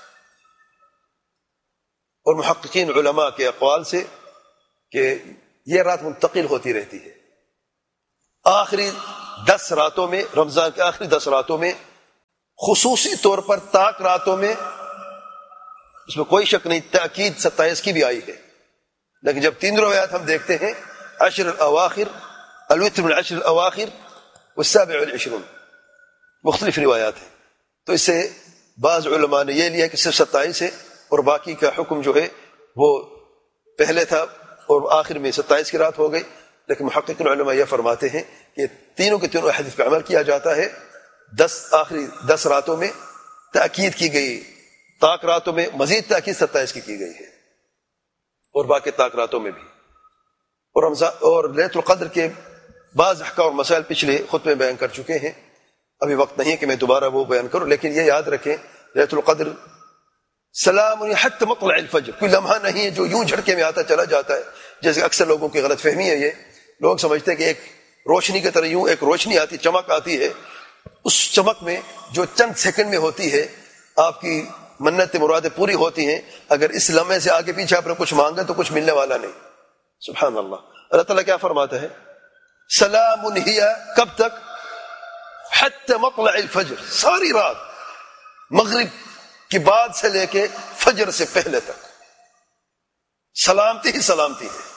اور محققین علماء کے اقوال سے کہ یہ رات منتقل ہوتی رہتی ہے۔ آخری دس راتوں میں، رمضان کے آخری دس راتوں میں، خصوصی طور پر طاق راتوں میں اس میں کوئی شک نہیں، تاکید ستائیس کی بھی آئی ہے، لیکن جب تین روایات ہم دیکھتے ہیں، عشر الاواخر، الوتر من العشر الاواخر والسابع والعشرون، مختلف روایات ہیں، تو اس سے بعض علماء نے یہ لیا کہ صرف ستائیس ہے اور باقی کا حکم جو ہے وہ پہلے تھا اور آخر میں ستائیس کی رات ہو گئی، لیکن محقق علماء یہ فرماتے ہیں کہ تینوں کے تینوں حدیث پہ عمل کیا جاتا ہے، دس آخری دس راتوں میں تاکید کی گئی، طاق راتوں میں مزید تاکید ستائیس کی کی گئی ہے، اور باقی طاق راتوں میں بھی، اور رمضان اور لیلۃ القدر کے بعض احکام اور مسائل پچھلے خطبے میں بیان کر چکے ہیں، ابھی وقت نہیں ہے کہ میں دوبارہ وہ بیان کروں، لیکن یہ یاد رکھیں لیلۃ القدر سلام حتی مطلع الفجر، کوئی لمحہ نہیں ہے جو یوں جھڑکے میں آتا چلا جاتا ہے، جیسے اکثر لوگوں کی غلط فہمی ہے، یہ لوگ سمجھتے ہیں کہ ایک روشنی کی طرح یوں ایک روشنی آتی، چمک آتی ہے، اس چمک میں جو چند سیکنڈ میں ہوتی ہے آپ کی منتیں مرادیں پوری ہوتی ہیں، اگر اس لمحے سے آگے پیچھے آپ نے کچھ مانگا تو کچھ ملنے والا نہیں۔ سبحان اللہ، اللہ تعالیٰ کیا فرماتا ہے؟ سلام ہی، کب تک؟ حتی مطلع الفجر، ساری رات، مغرب کی بعد سے لے کے فجر سے پہلے تک سلامتی ہی سلامتی ہے۔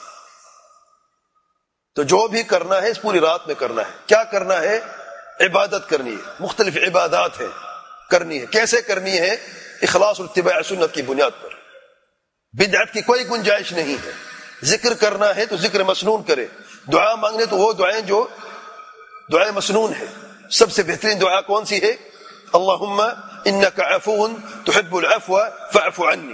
تو جو بھی کرنا ہے اس پوری رات میں کرنا ہے۔ کیا کرنا ہے؟ عبادت کرنی ہے، مختلف عبادات ہیں کرنی ہے۔ کیسے کرنی ہے؟ اخلاص اور اتباع سنت کی بنیاد پر، بدعت کی کوئی گنجائش نہیں ہے۔ ذکر کرنا ہے تو ذکر مسنون کرے، دعا مانگنے تو وہ دعائیں جو دعائیں مسنون ہے۔ سب سے بہترین دعا کون سی ہے؟ اللہم انک عفو تحب العفو فاعف عنی۔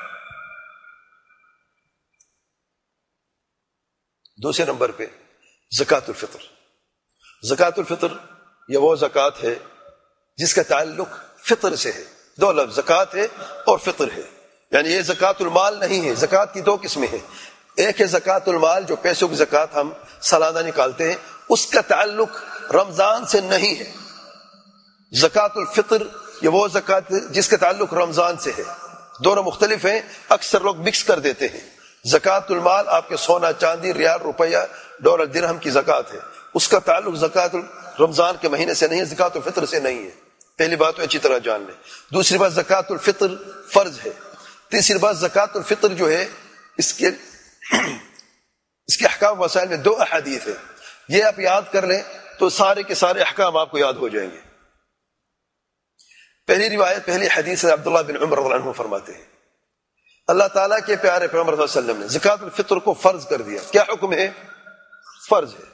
دوسرے نمبر پہ زکوٰۃ الفطر۔ زکوٰۃ الفطر یہ وہ زکوٰۃ ہے جس کا تعلق فطر سے ہے۔ دو لفظ، زکوٰۃ ہے اور فطر ہے، یعنی یہ زکوٰۃ المال نہیں ہے۔ زکوٰۃ کی دو قسمیں ہیں، ایک ہے زکوٰۃ المال جو پیسوں کی زکوٰۃ ہم سالانہ نکالتے ہیں، اس کا تعلق رمضان سے نہیں ہے۔ زکوٰۃ الفطر یہ وہ زکوٰۃ جس کا تعلق رمضان سے ہے، دونوں مختلف ہیں، اکثر لوگ مکس کر دیتے ہیں۔ زکوٰۃ المال آپ کے سونا چاندی ریال روپیہ ڈالر درہم کی زکوٰۃ ہے، اس کا تعلق زکوٰۃ رمضان کے مہینے سے نہیں ہے، زکوٰۃ الفطر سے نہیں ہے۔ پہلی بات تو اچھی طرح جان لیں۔ دوسری بات، زکوٰۃ الفطر فرض ہے۔ تیسری بات، زکوٰۃ الفطر جو ہے اس کے اس کے احکام وسائل میں دو احادیث ہیں، یہ آپ یاد کر لیں تو سارے کے سارے احکام آپ کو یاد ہو جائیں گے۔ پہلی روایت، پہلی حدیث ہے، عبداللہ بن عمر رضی اللہ عنہ فرماتے ہیں اللہ تعالیٰ کے پیارے پیغمبر صلی اللہ علیہ وسلم نے زکوٰۃ الفطر کو فرض کر دیا۔ کیا حکم ہے؟ فرض ہے۔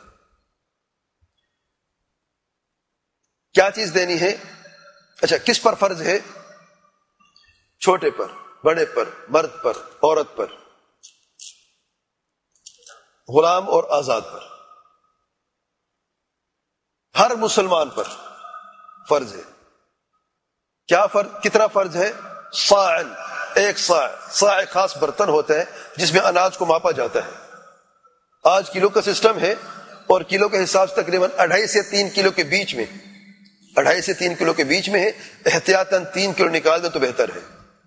کیا چیز دینی ہے؟ اچھا، کس پر فرض ہے؟ چھوٹے پر، بڑے پر، مرد پر، عورت پر، غلام اور آزاد پر، ہر مسلمان پر فرض ہے۔ کیا فرض؟ کتنا فرض ہے؟ صاعن، ایک صاع۔ صاع ایک خاص برتن ہوتا ہے جس میں اناج کو ماپا جاتا ہے۔ آج کلو کا سسٹم ہے اور کلو کے حساب سے تقریباً اڑھائی سے تین کلو کے بیچ میں اڑھائی سے تین کلو کے بیچ میں ہے، احتیاطاً تین کلو نکال دیں تو بہتر ہے۔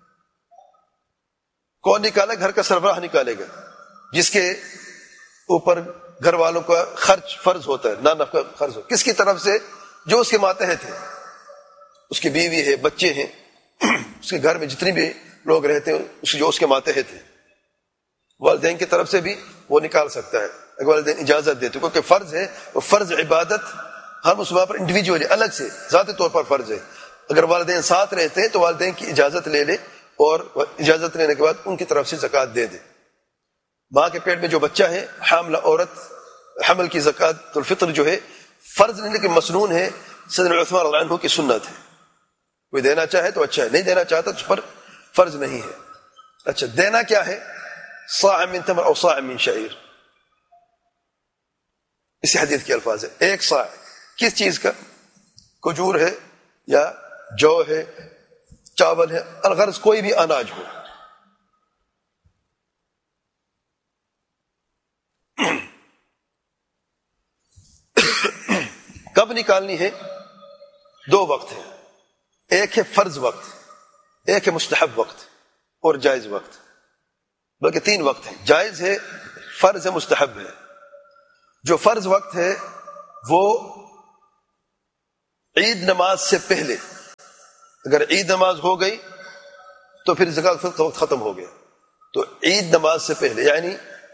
کون نکالے؟ گھر کا سربراہ نکالے گا، جس کے اوپر گھر والوں کا خرچ فرض ہوتا ہے، نہ نفقہ خرچ ہو۔ کس کی طرف سے؟ جو اس کے ماتحت ہیں، اس کی بیوی ہے، بچے ہیں، اس کے گھر میں جتنی بھی لوگ رہتے ہیں جو اس کے ماتحت ہیں۔ والدین کی طرف سے بھی وہ نکال سکتا ہے اگر والدین اجازت دیتے، کیونکہ فرض ہے، اور فرض عبادت ہر مسلمان پر انڈیویجول ہے، الگ سے ذاتی طور پر فرض ہے۔ اگر والدین ساتھ رہتے ہیں تو والدین کی اجازت لے لے، اور اجازت لینے کے بعد ان کی طرف سے زکوٰۃ دے دے۔ ماں کے پیٹ میں جو بچہ ہے، حاملہ عورت، حمل کی زکوٰۃ الفطر جو ہے فرض نہیں لیکن مسنون ہے، سیدنا عثمان رضی اللہ عنہ کی سنت ہے۔ کوئی دینا چاہے تو اچھا ہے، نہیں دینا چاہتا تو اس پر فرض نہیں ہے۔ اچھا، دینا کیا ہے؟ صاع من تمر او صاع من شعیر، اسی حدیث کے الفاظ ہے۔ ایک صاع کس چیز کا؟ کھجور ہے یا جو ہے، چاول ہے، الغرض کوئی بھی اناج ہو۔ کب نکالنی ہے؟ دو وقت ہے، ایک ہے فرض وقت، ایک ہے مستحب وقت اور جائز وقت، بلکہ تین وقت ہے، جائز ہے، فرض ہے، مستحب ہے۔ جو فرض وقت ہے وہ عید نماز سے پہلے، اگر عید نماز ہو گئی تو پھر زکات الفطر کا وقت ختم ہو گیا. تو عید نماز سے پہلے یعنی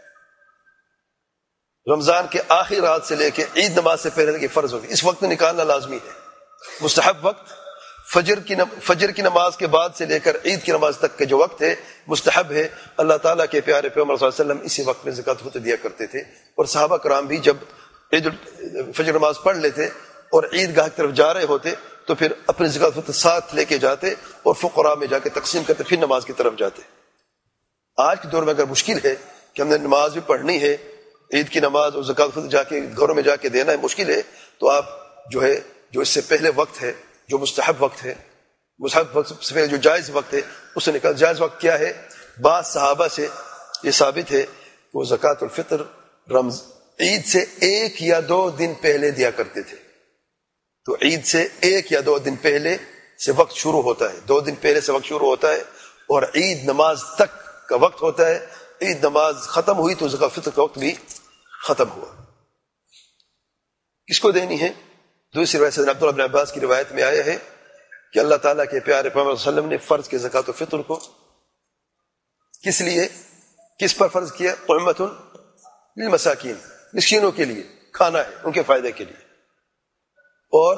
رمضان کے آخری رات سے لے کے عید نماز سے پہلے کہ فرض ہوگی اس وقت میں نکالنا لازمی ہے. مستحب وقت فجر کی فجر کی نماز کے بعد سے لے کر عید کی نماز تک کا جو وقت ہے مستحب ہے. اللہ تعالیٰ کے پیارے پیغمبر صلی اللہ علیہ وسلم اسی وقت میں زکات الفطر دیا کرتے تھے. اور صحابہ کرام بھی جب عید فجر نماز پڑھ لیتے اور عید گاہ کی طرف جا رہے ہوتے تو پھر اپنے زکات الفطر ساتھ لے کے جاتے اور فقراء میں جا کے تقسیم کرتے پھر نماز کی طرف جاتے. آج کے دور میں اگر مشکل ہے کہ ہم نے نماز بھی پڑھنی ہے عید کی نماز اور زکات الفطر جا کے گھروں میں جا کے دینا ہے مشکل ہے تو آپ جو ہے جو اس سے پہلے وقت ہے جو مستحب وقت ہے مستحب وقت سے پہلے جو جائز وقت ہے اس سے نکال. جائز وقت کیا ہے؟ بعض صحابہ سے یہ ثابت ہے کہ وہ زکات الفطر رمض عید سے ایک یا دو دن پہلے دیا کرتے تھے. تو عید سے ایک یا دو دن پہلے سے وقت شروع ہوتا ہے دو دن پہلے سے وقت شروع ہوتا ہے اور عید نماز تک کا وقت ہوتا ہے. عید نماز ختم ہوئی تو زکات الفطر کا وقت بھی ختم ہوا. کس کو دینی ہے؟ دوسری روایت سے عبداللہ بن عباس کی روایت میں آیا ہے کہ اللہ تعالیٰ کے پیارے پیغمبر صلی اللہ علیہ وسلم نے فرض کے زکات الفطر کو کس لیے کس پر فرض کیا؟ طعمۃ للمساکین مسکینوں کے لیے کھانا ہے ان کے فائدے کے لیے. اور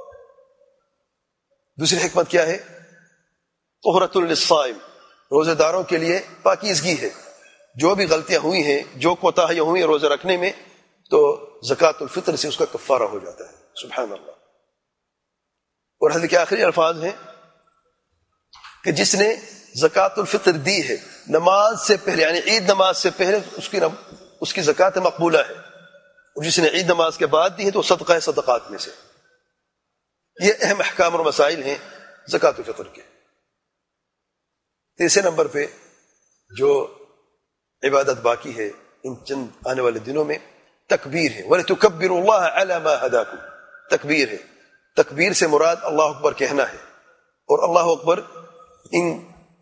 دوسری حکمت کیا ہے؟ طہرۃ للصائم روزے داروں کے لیے پاکیزگی ہے. جو بھی غلطیاں ہوئی ہیں جو کوتاہیاں ہوئی ہیں روزے رکھنے میں تو زکات الفطر سے اس کا کفارہ ہو جاتا ہے. سبحان اللہ. اور حدیث کے آخری الفاظ ہیں کہ جس نے زکات الفطر دی ہے نماز سے پہلے یعنی عید نماز سے پہلے اس کی اس کی زکات مقبولہ ہے اور جس نے عید نماز کے بعد دی ہے تو صدقہ ہے صدقات میں سے. یہ اہم احکام اور مسائل ہیں زکات الفطر کے. تیسرے نمبر پہ جو عبادت باقی ہے ان چند آنے والے دنوں میں تکبیر ہے. وَلِتُكَبِّرُوا اللَّهَ عَلَى مَا هَدَاكُمْ تکبیر ہے. تکبیر سے مراد اللہ اکبر کہنا ہے اور اللہ اکبر ان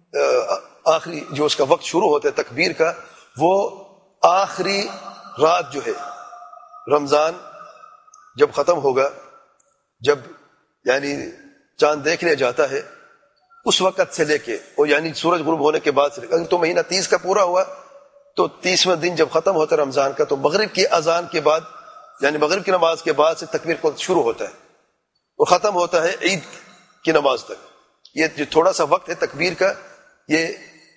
آخری جو اس کا وقت شروع ہوتا ہے تکبیر کا وہ آخری رات جو ہے رمضان جب ختم ہوگا جب یعنی چاند دیکھ لیا جاتا ہے اس وقت سے لے کے اور یعنی سورج غروب ہونے کے بعد سے لے کے اگر تو مہینہ تیس کا پورا ہوا تو تیسویں دن جب ختم ہوتا ہے رمضان کا تو مغرب کی اذان کے بعد یعنی مغرب کی نماز کے بعد سے تکبیر کو شروع ہوتا ہے اور ختم ہوتا ہے عید کی نماز تک. یہ جو تھوڑا سا وقت ہے تکبیر کا یہ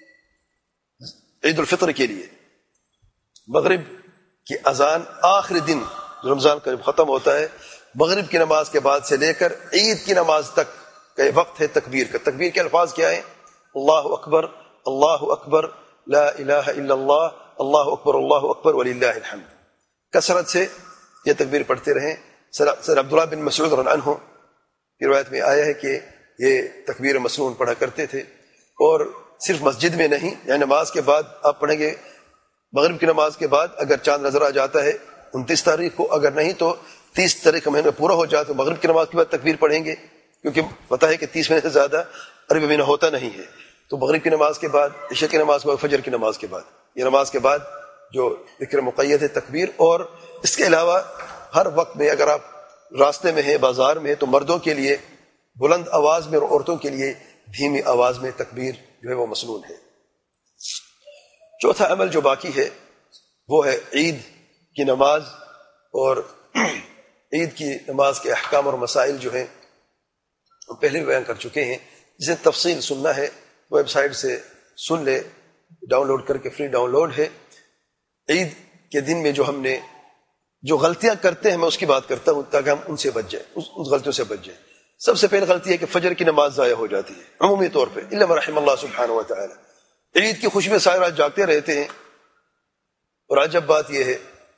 عید الفطر کے لیے. مغرب کی اذان آخری دن رمضان کا جب ختم ہوتا ہے مغرب کی نماز کے بعد سے لے کر عید کی نماز تک کا یہ وقت ہے تکبیر کا. تکبیر کے الفاظ کیا ہیں؟ اللہ اکبر اللہ اکبر لا الہ الا اللہ اللہ اکبر اللہ اکبر وللہ الحمد. کثرت سے یہ تکبیر پڑھتے رہیں. سر عبداللہ بن مسعود رضی اللہ عنہ کی روایت میں آیا ہے کہ یہ تکبیر مسنون پڑھا کرتے تھے اور صرف مسجد میں نہیں یعنی نماز کے بعد آپ پڑھیں گے مغرب کی نماز کے بعد اگر چاند نظر آ جاتا ہے انتیس تاریخ کو اگر نہیں تو تیس تاریخ کا مہینہ پورا ہو جاتا تو مغرب کی نماز کے بعد تکبیر پڑھیں گے کیونکہ پتہ ہے کہ تیس مہینے سے زیادہ عربی مہینہ ہوتا نہیں ہے. تو مغرب کی نماز کے بعد عشاء کی نماز کے بعد فجر کی نماز کے بعد یہ نماز کے بعد جو ذکر مقید ہے تکبیر. اور اس کے علاوہ ہر وقت میں اگر آپ راستے میں ہیں بازار میں ہیں تو مردوں کے لیے بلند آواز میں اور عورتوں کے لیے دھیمی آواز میں تکبیر جو ہے وہ مسنون ہے. چوتھا عمل جو باقی ہے وہ ہے عید کی نماز. اور عید کی نماز کے احکام اور مسائل جو ہیں ہم پہلے بیان کر چکے ہیں. جسے تفصیل سننا ہے ویب سائٹ سے سن لے ڈاؤن لوڈ کر کے فری ڈاؤن لوڈ ہے. عید کے دن میں جو ہم نے جو غلطیاں کرتے ہیں میں اس کی بات کرتا ہوں تاکہ ہم ان سے بچ جائیں اس غلطیوں سے بچ جائیں. سب سے پہلی غلطی ہے کہ فجر کی نماز ضائع ہو جاتی ہے عمومی طور پہ الا من رحم اللہ سبحانہ و تعالی. عید کی خوشی میں سارے رات جاگتے رہتے ہیں اور عجب بات یہ ہے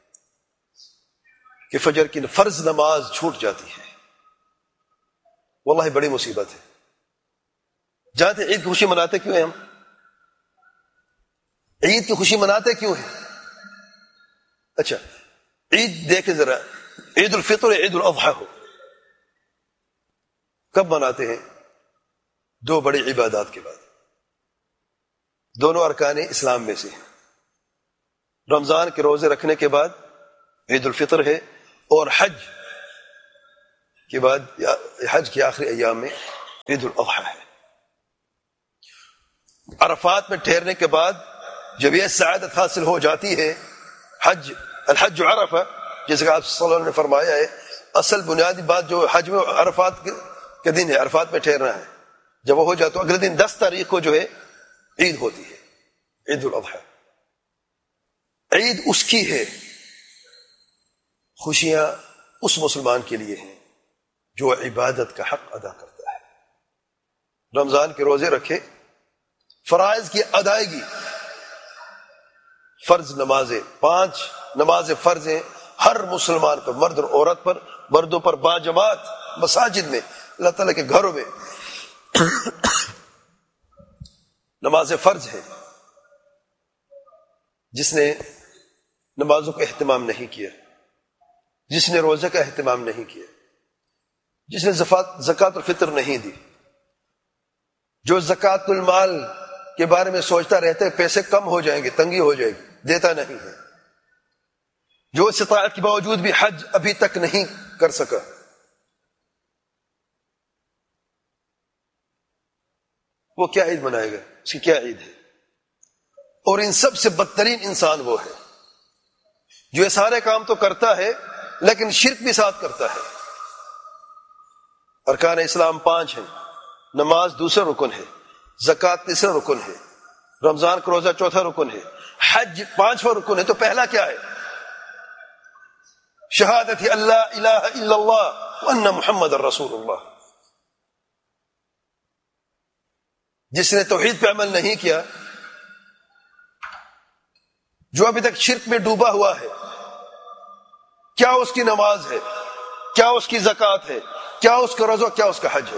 کہ فجر کی فرض نماز چھوٹ جاتی ہے. واللہ بڑی مصیبت ہے. جانتے عید کی خوشی مناتے کیوں ہیں ہم؟ عید کی خوشی مناتے کیوں ہیں؟ اچھا عید دیکھیں ذرا عید الفطر عید الاضحیٰ ہو کب مناتے ہیں؟ دو بڑی عبادات کے بعد. دونوں ارکان اسلام میں سے ہیں. رمضان کے روزے رکھنے کے بعد عید الفطر ہے اور حج کے بعد حج کے آخری ایام میں عید الاضحیٰ ہے. عرفات میں ٹھہرنے کے بعد جب یہ سعادت حاصل ہو جاتی ہے، حج الحج عرفہ، جیسے کہ آپ صلی اللہ علیہ وسلم نے فرمایا ہے، اصل بنیادی بات جو حج میں عرفات کے دن ہے، عرفات میں ٹھہرنا ہے. جب وہ ہو جائے تو اگلے دن دس تاریخ کو جو ہے عید ہوتی ہے، عید الاضحیٰ. عید اس کی ہے، خوشیاں اس مسلمان کے لیے ہیں جو عبادت کا حق ادا کرتا ہے. رمضان کے روزے رکھے، فرائض کی ادائیگی، فرض نمازیں، پانچ نمازیں فرض ہیں ہر مسلمان پر، مرد اور عورت پر، مردوں پر باجماعت مساجد میں، اللہ تعالیٰ کے گھروں میں نماز فرض ہے. جس نے نمازوں کا اہتمام نہیں کیا، جس نے روزے کا اہتمام نہیں کیا، جس نے زکوٰۃ الفطر نہیں دی، جو زکوٰۃ المال کے بارے میں سوچتا رہتا ہے پیسے کم ہو جائیں گے، تنگی ہو جائے گی، دیتا نہیں ہے، جو استطاعت کے باوجود بھی حج ابھی تک نہیں کر سکا، وہ کیا عید منائے گا؟ اس کی کیا عید ہے؟ اور ان سب سے بدترین انسان وہ ہے جو یہ سارے کام تو کرتا ہے لیکن شرک بھی ساتھ کرتا ہے. ارکان اسلام پانچ ہیں، نماز دوسرا رکن ہے، زکوٰۃ تیسرا رکن ہے، رمضان کا روزہ چوتھا رکن ہے، حج پانچواں رکن ہے. تو پہلا کیا ہے؟ شہادت اللہ الہ الا اللہ وان محمد الرسول اللہ. جس نے توحید پہ عمل نہیں کیا، جو ابھی تک شرک میں ڈوبا ہوا ہے، کیا اس کی نماز ہے، کیا اس کی زکوٰۃ ہے، کیا اس کا روزہ، کیا اس کا حج ہے؟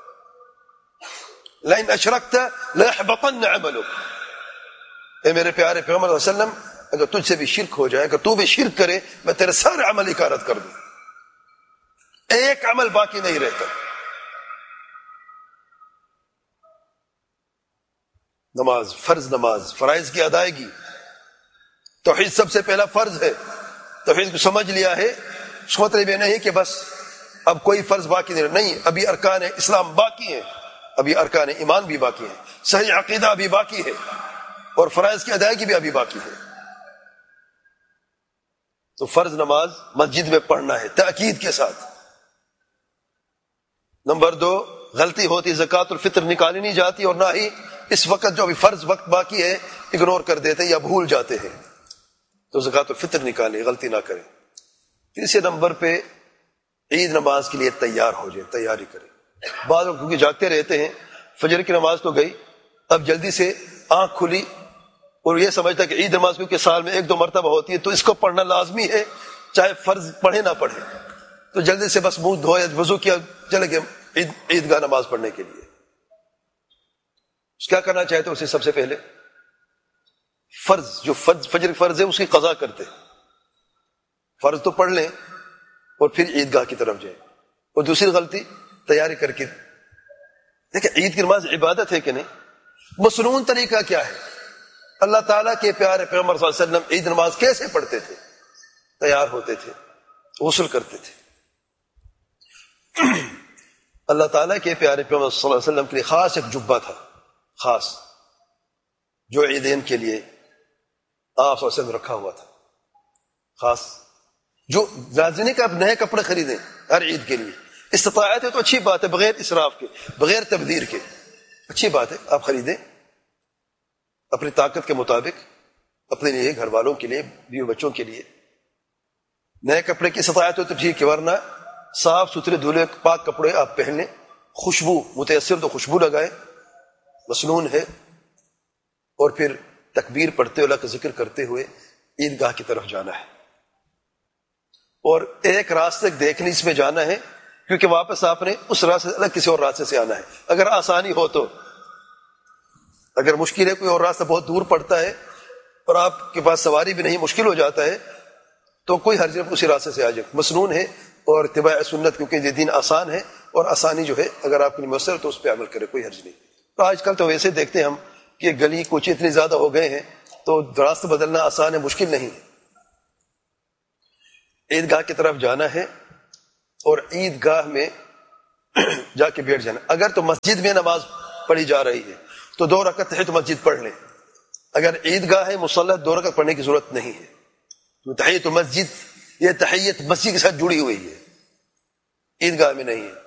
لئن اشرکت ليحبطن عملك. اے میرے پیارے پیغمبر صلی اللہ علیہ وسلم، اگر تجھ سے بھی شرک ہو جائے، اگر تو بھی شرک کرے، میں تیرے سارے عمل اکارت کر دوں، ایک عمل باقی نہیں رہتا. نماز فرض، نماز فرائض کی ادائیگی، توحید سب سے پہلا فرض ہے. توحید کو سمجھ لیا ہے، اس کا مطلب یہ نہیں کہ بس اب کوئی فرض باقی نہیں نہیں ابھی ارکان اسلام باقی ہیں، ابھی ارکان ایمان بھی باقی ہے، صحیح عقیدہ ابھی باقی ہے، اور فرائض کی ادائیگی بھی ابھی باقی ہے. تو فرض نماز مسجد میں پڑھنا ہے تاکید کے ساتھ. نمبر دو، غلطی ہوتی زکوٰۃ الفطر نکالی نہیں جاتی، اور نہ ہی اس وقت جو ابھی فرض وقت باقی ہے اگنور کر دیتے یا بھول جاتے ہیں، تو زکوٰۃ الفطر نکالیں، غلطی نہ کریں. تیسرے نمبر پہ عید نماز کے لیے تیار ہو جائیں، تیاری کریں. بعض لوگ کیونکہ جاگتے رہتے ہیں، فجر کی نماز تو گئی، اب جلدی سے آنکھ کھلی اور یہ سمجھتا کہ عید نماز کیونکہ سال میں ایک دو مرتبہ ہوتی ہے تو اس کو پڑھنا لازمی ہے، چاہے فرض پڑھے نہ پڑھے، تو جلدی سے بس منہ دھویا، وضو کیا، چلے گئے عید عیدگاہ نماز پڑھنے کے لیے. اس کیا کرنا چاہتے اسے سب سے پہلے فرض جو فرض فجر فرض ہے اس کی قضا کرتے، فرض تو پڑھ لیں اور پھر عیدگاہ کی طرف جائیں. اور دوسری غلطی تیاری کر کے دیکھیں، عید کی نماز عبادت ہے کہ نہیں؟ مسنون طریقہ کیا ہے؟ اللہ تعالیٰ کے پیارے پیغمبر صلی اللہ علیہ وسلم عید نماز کیسے پڑھتے تھے؟ تیار ہوتے تھے، غسل کرتے تھے. اللہ تعالیٰ کے پیارے پیغمبر صلی اللہ علیہ وسلم کے لیے خاص ایک جبہ تھا، خاص، جو عیدین کے لیے آپ صلی اللہ علیہ وسلم رکھا ہوا تھا، خاص، جو لازمی کہ آپ نئے کپڑے خریدیں ہر عید کے لیے. استطاعت ہے تو اچھی بات ہے، بغیر اسراف کے، بغیر تبذیر کے، اچھی بات ہے، آپ خریدیں اپنی طاقت کے مطابق، اپنے لیے، گھر والوں کے لیے، بیوی بچوں کے لیے. نئے کپڑے کی استطاعت ہو تو ٹھیک ہے، ورنہ صاف ستھرے دھلے پاک کپڑے آپ پہن لیں. خوشبو متاثر تو خوشبو لگائیں، مسنون ہے. اور پھر تکبیر پڑھتے اللہ کا ذکر کرتے ہوئے عیدگاہ کی طرف جانا ہے. اور ایک راستے دیکھنے اس میں جانا ہے، کیونکہ واپس آپ نے اس راستے سے الگ کسی اور راستے سے آنا ہے. اگر آسانی ہو تو، اگر مشکل ہے، کوئی اور راستہ بہت دور پڑتا ہے اور آپ کے پاس سواری بھی نہیں، مشکل ہو جاتا ہے، تو کوئی حرج نہیں، اسی راستے سے آ جائے. مسنون ہے اور اتباع سنت، کیونکہ یہ دین آسان ہے، اور آسانی جو ہے اگر آپ کے لیے میسر تو اس پہ عمل کرے، کوئی حرج نہیں. تو آج کل تو ویسے دیکھتے ہیں ہم کہ گلی کوچے اتنے زیادہ ہو گئے ہیں تو راستہ بدلنا آسان ہے، مشکل نہیں. عیدگاہ کی طرف جانا ہے اور عیدگاہ میں جا کے بیٹھ جانا. اگر تو مسجد میں نماز پڑھی جا رہی ہے تو دو رکعت تحیت مسجد پڑھ لیں. اگر عیدگاہ ہے مصلی دو رکعت پڑھنے کی ضرورت نہیں ہے. تو تحیت مسجد یہ تحیت مسجد کے ساتھ جڑی ہوئی ہے، عیدگاہ میں نہیں ہے.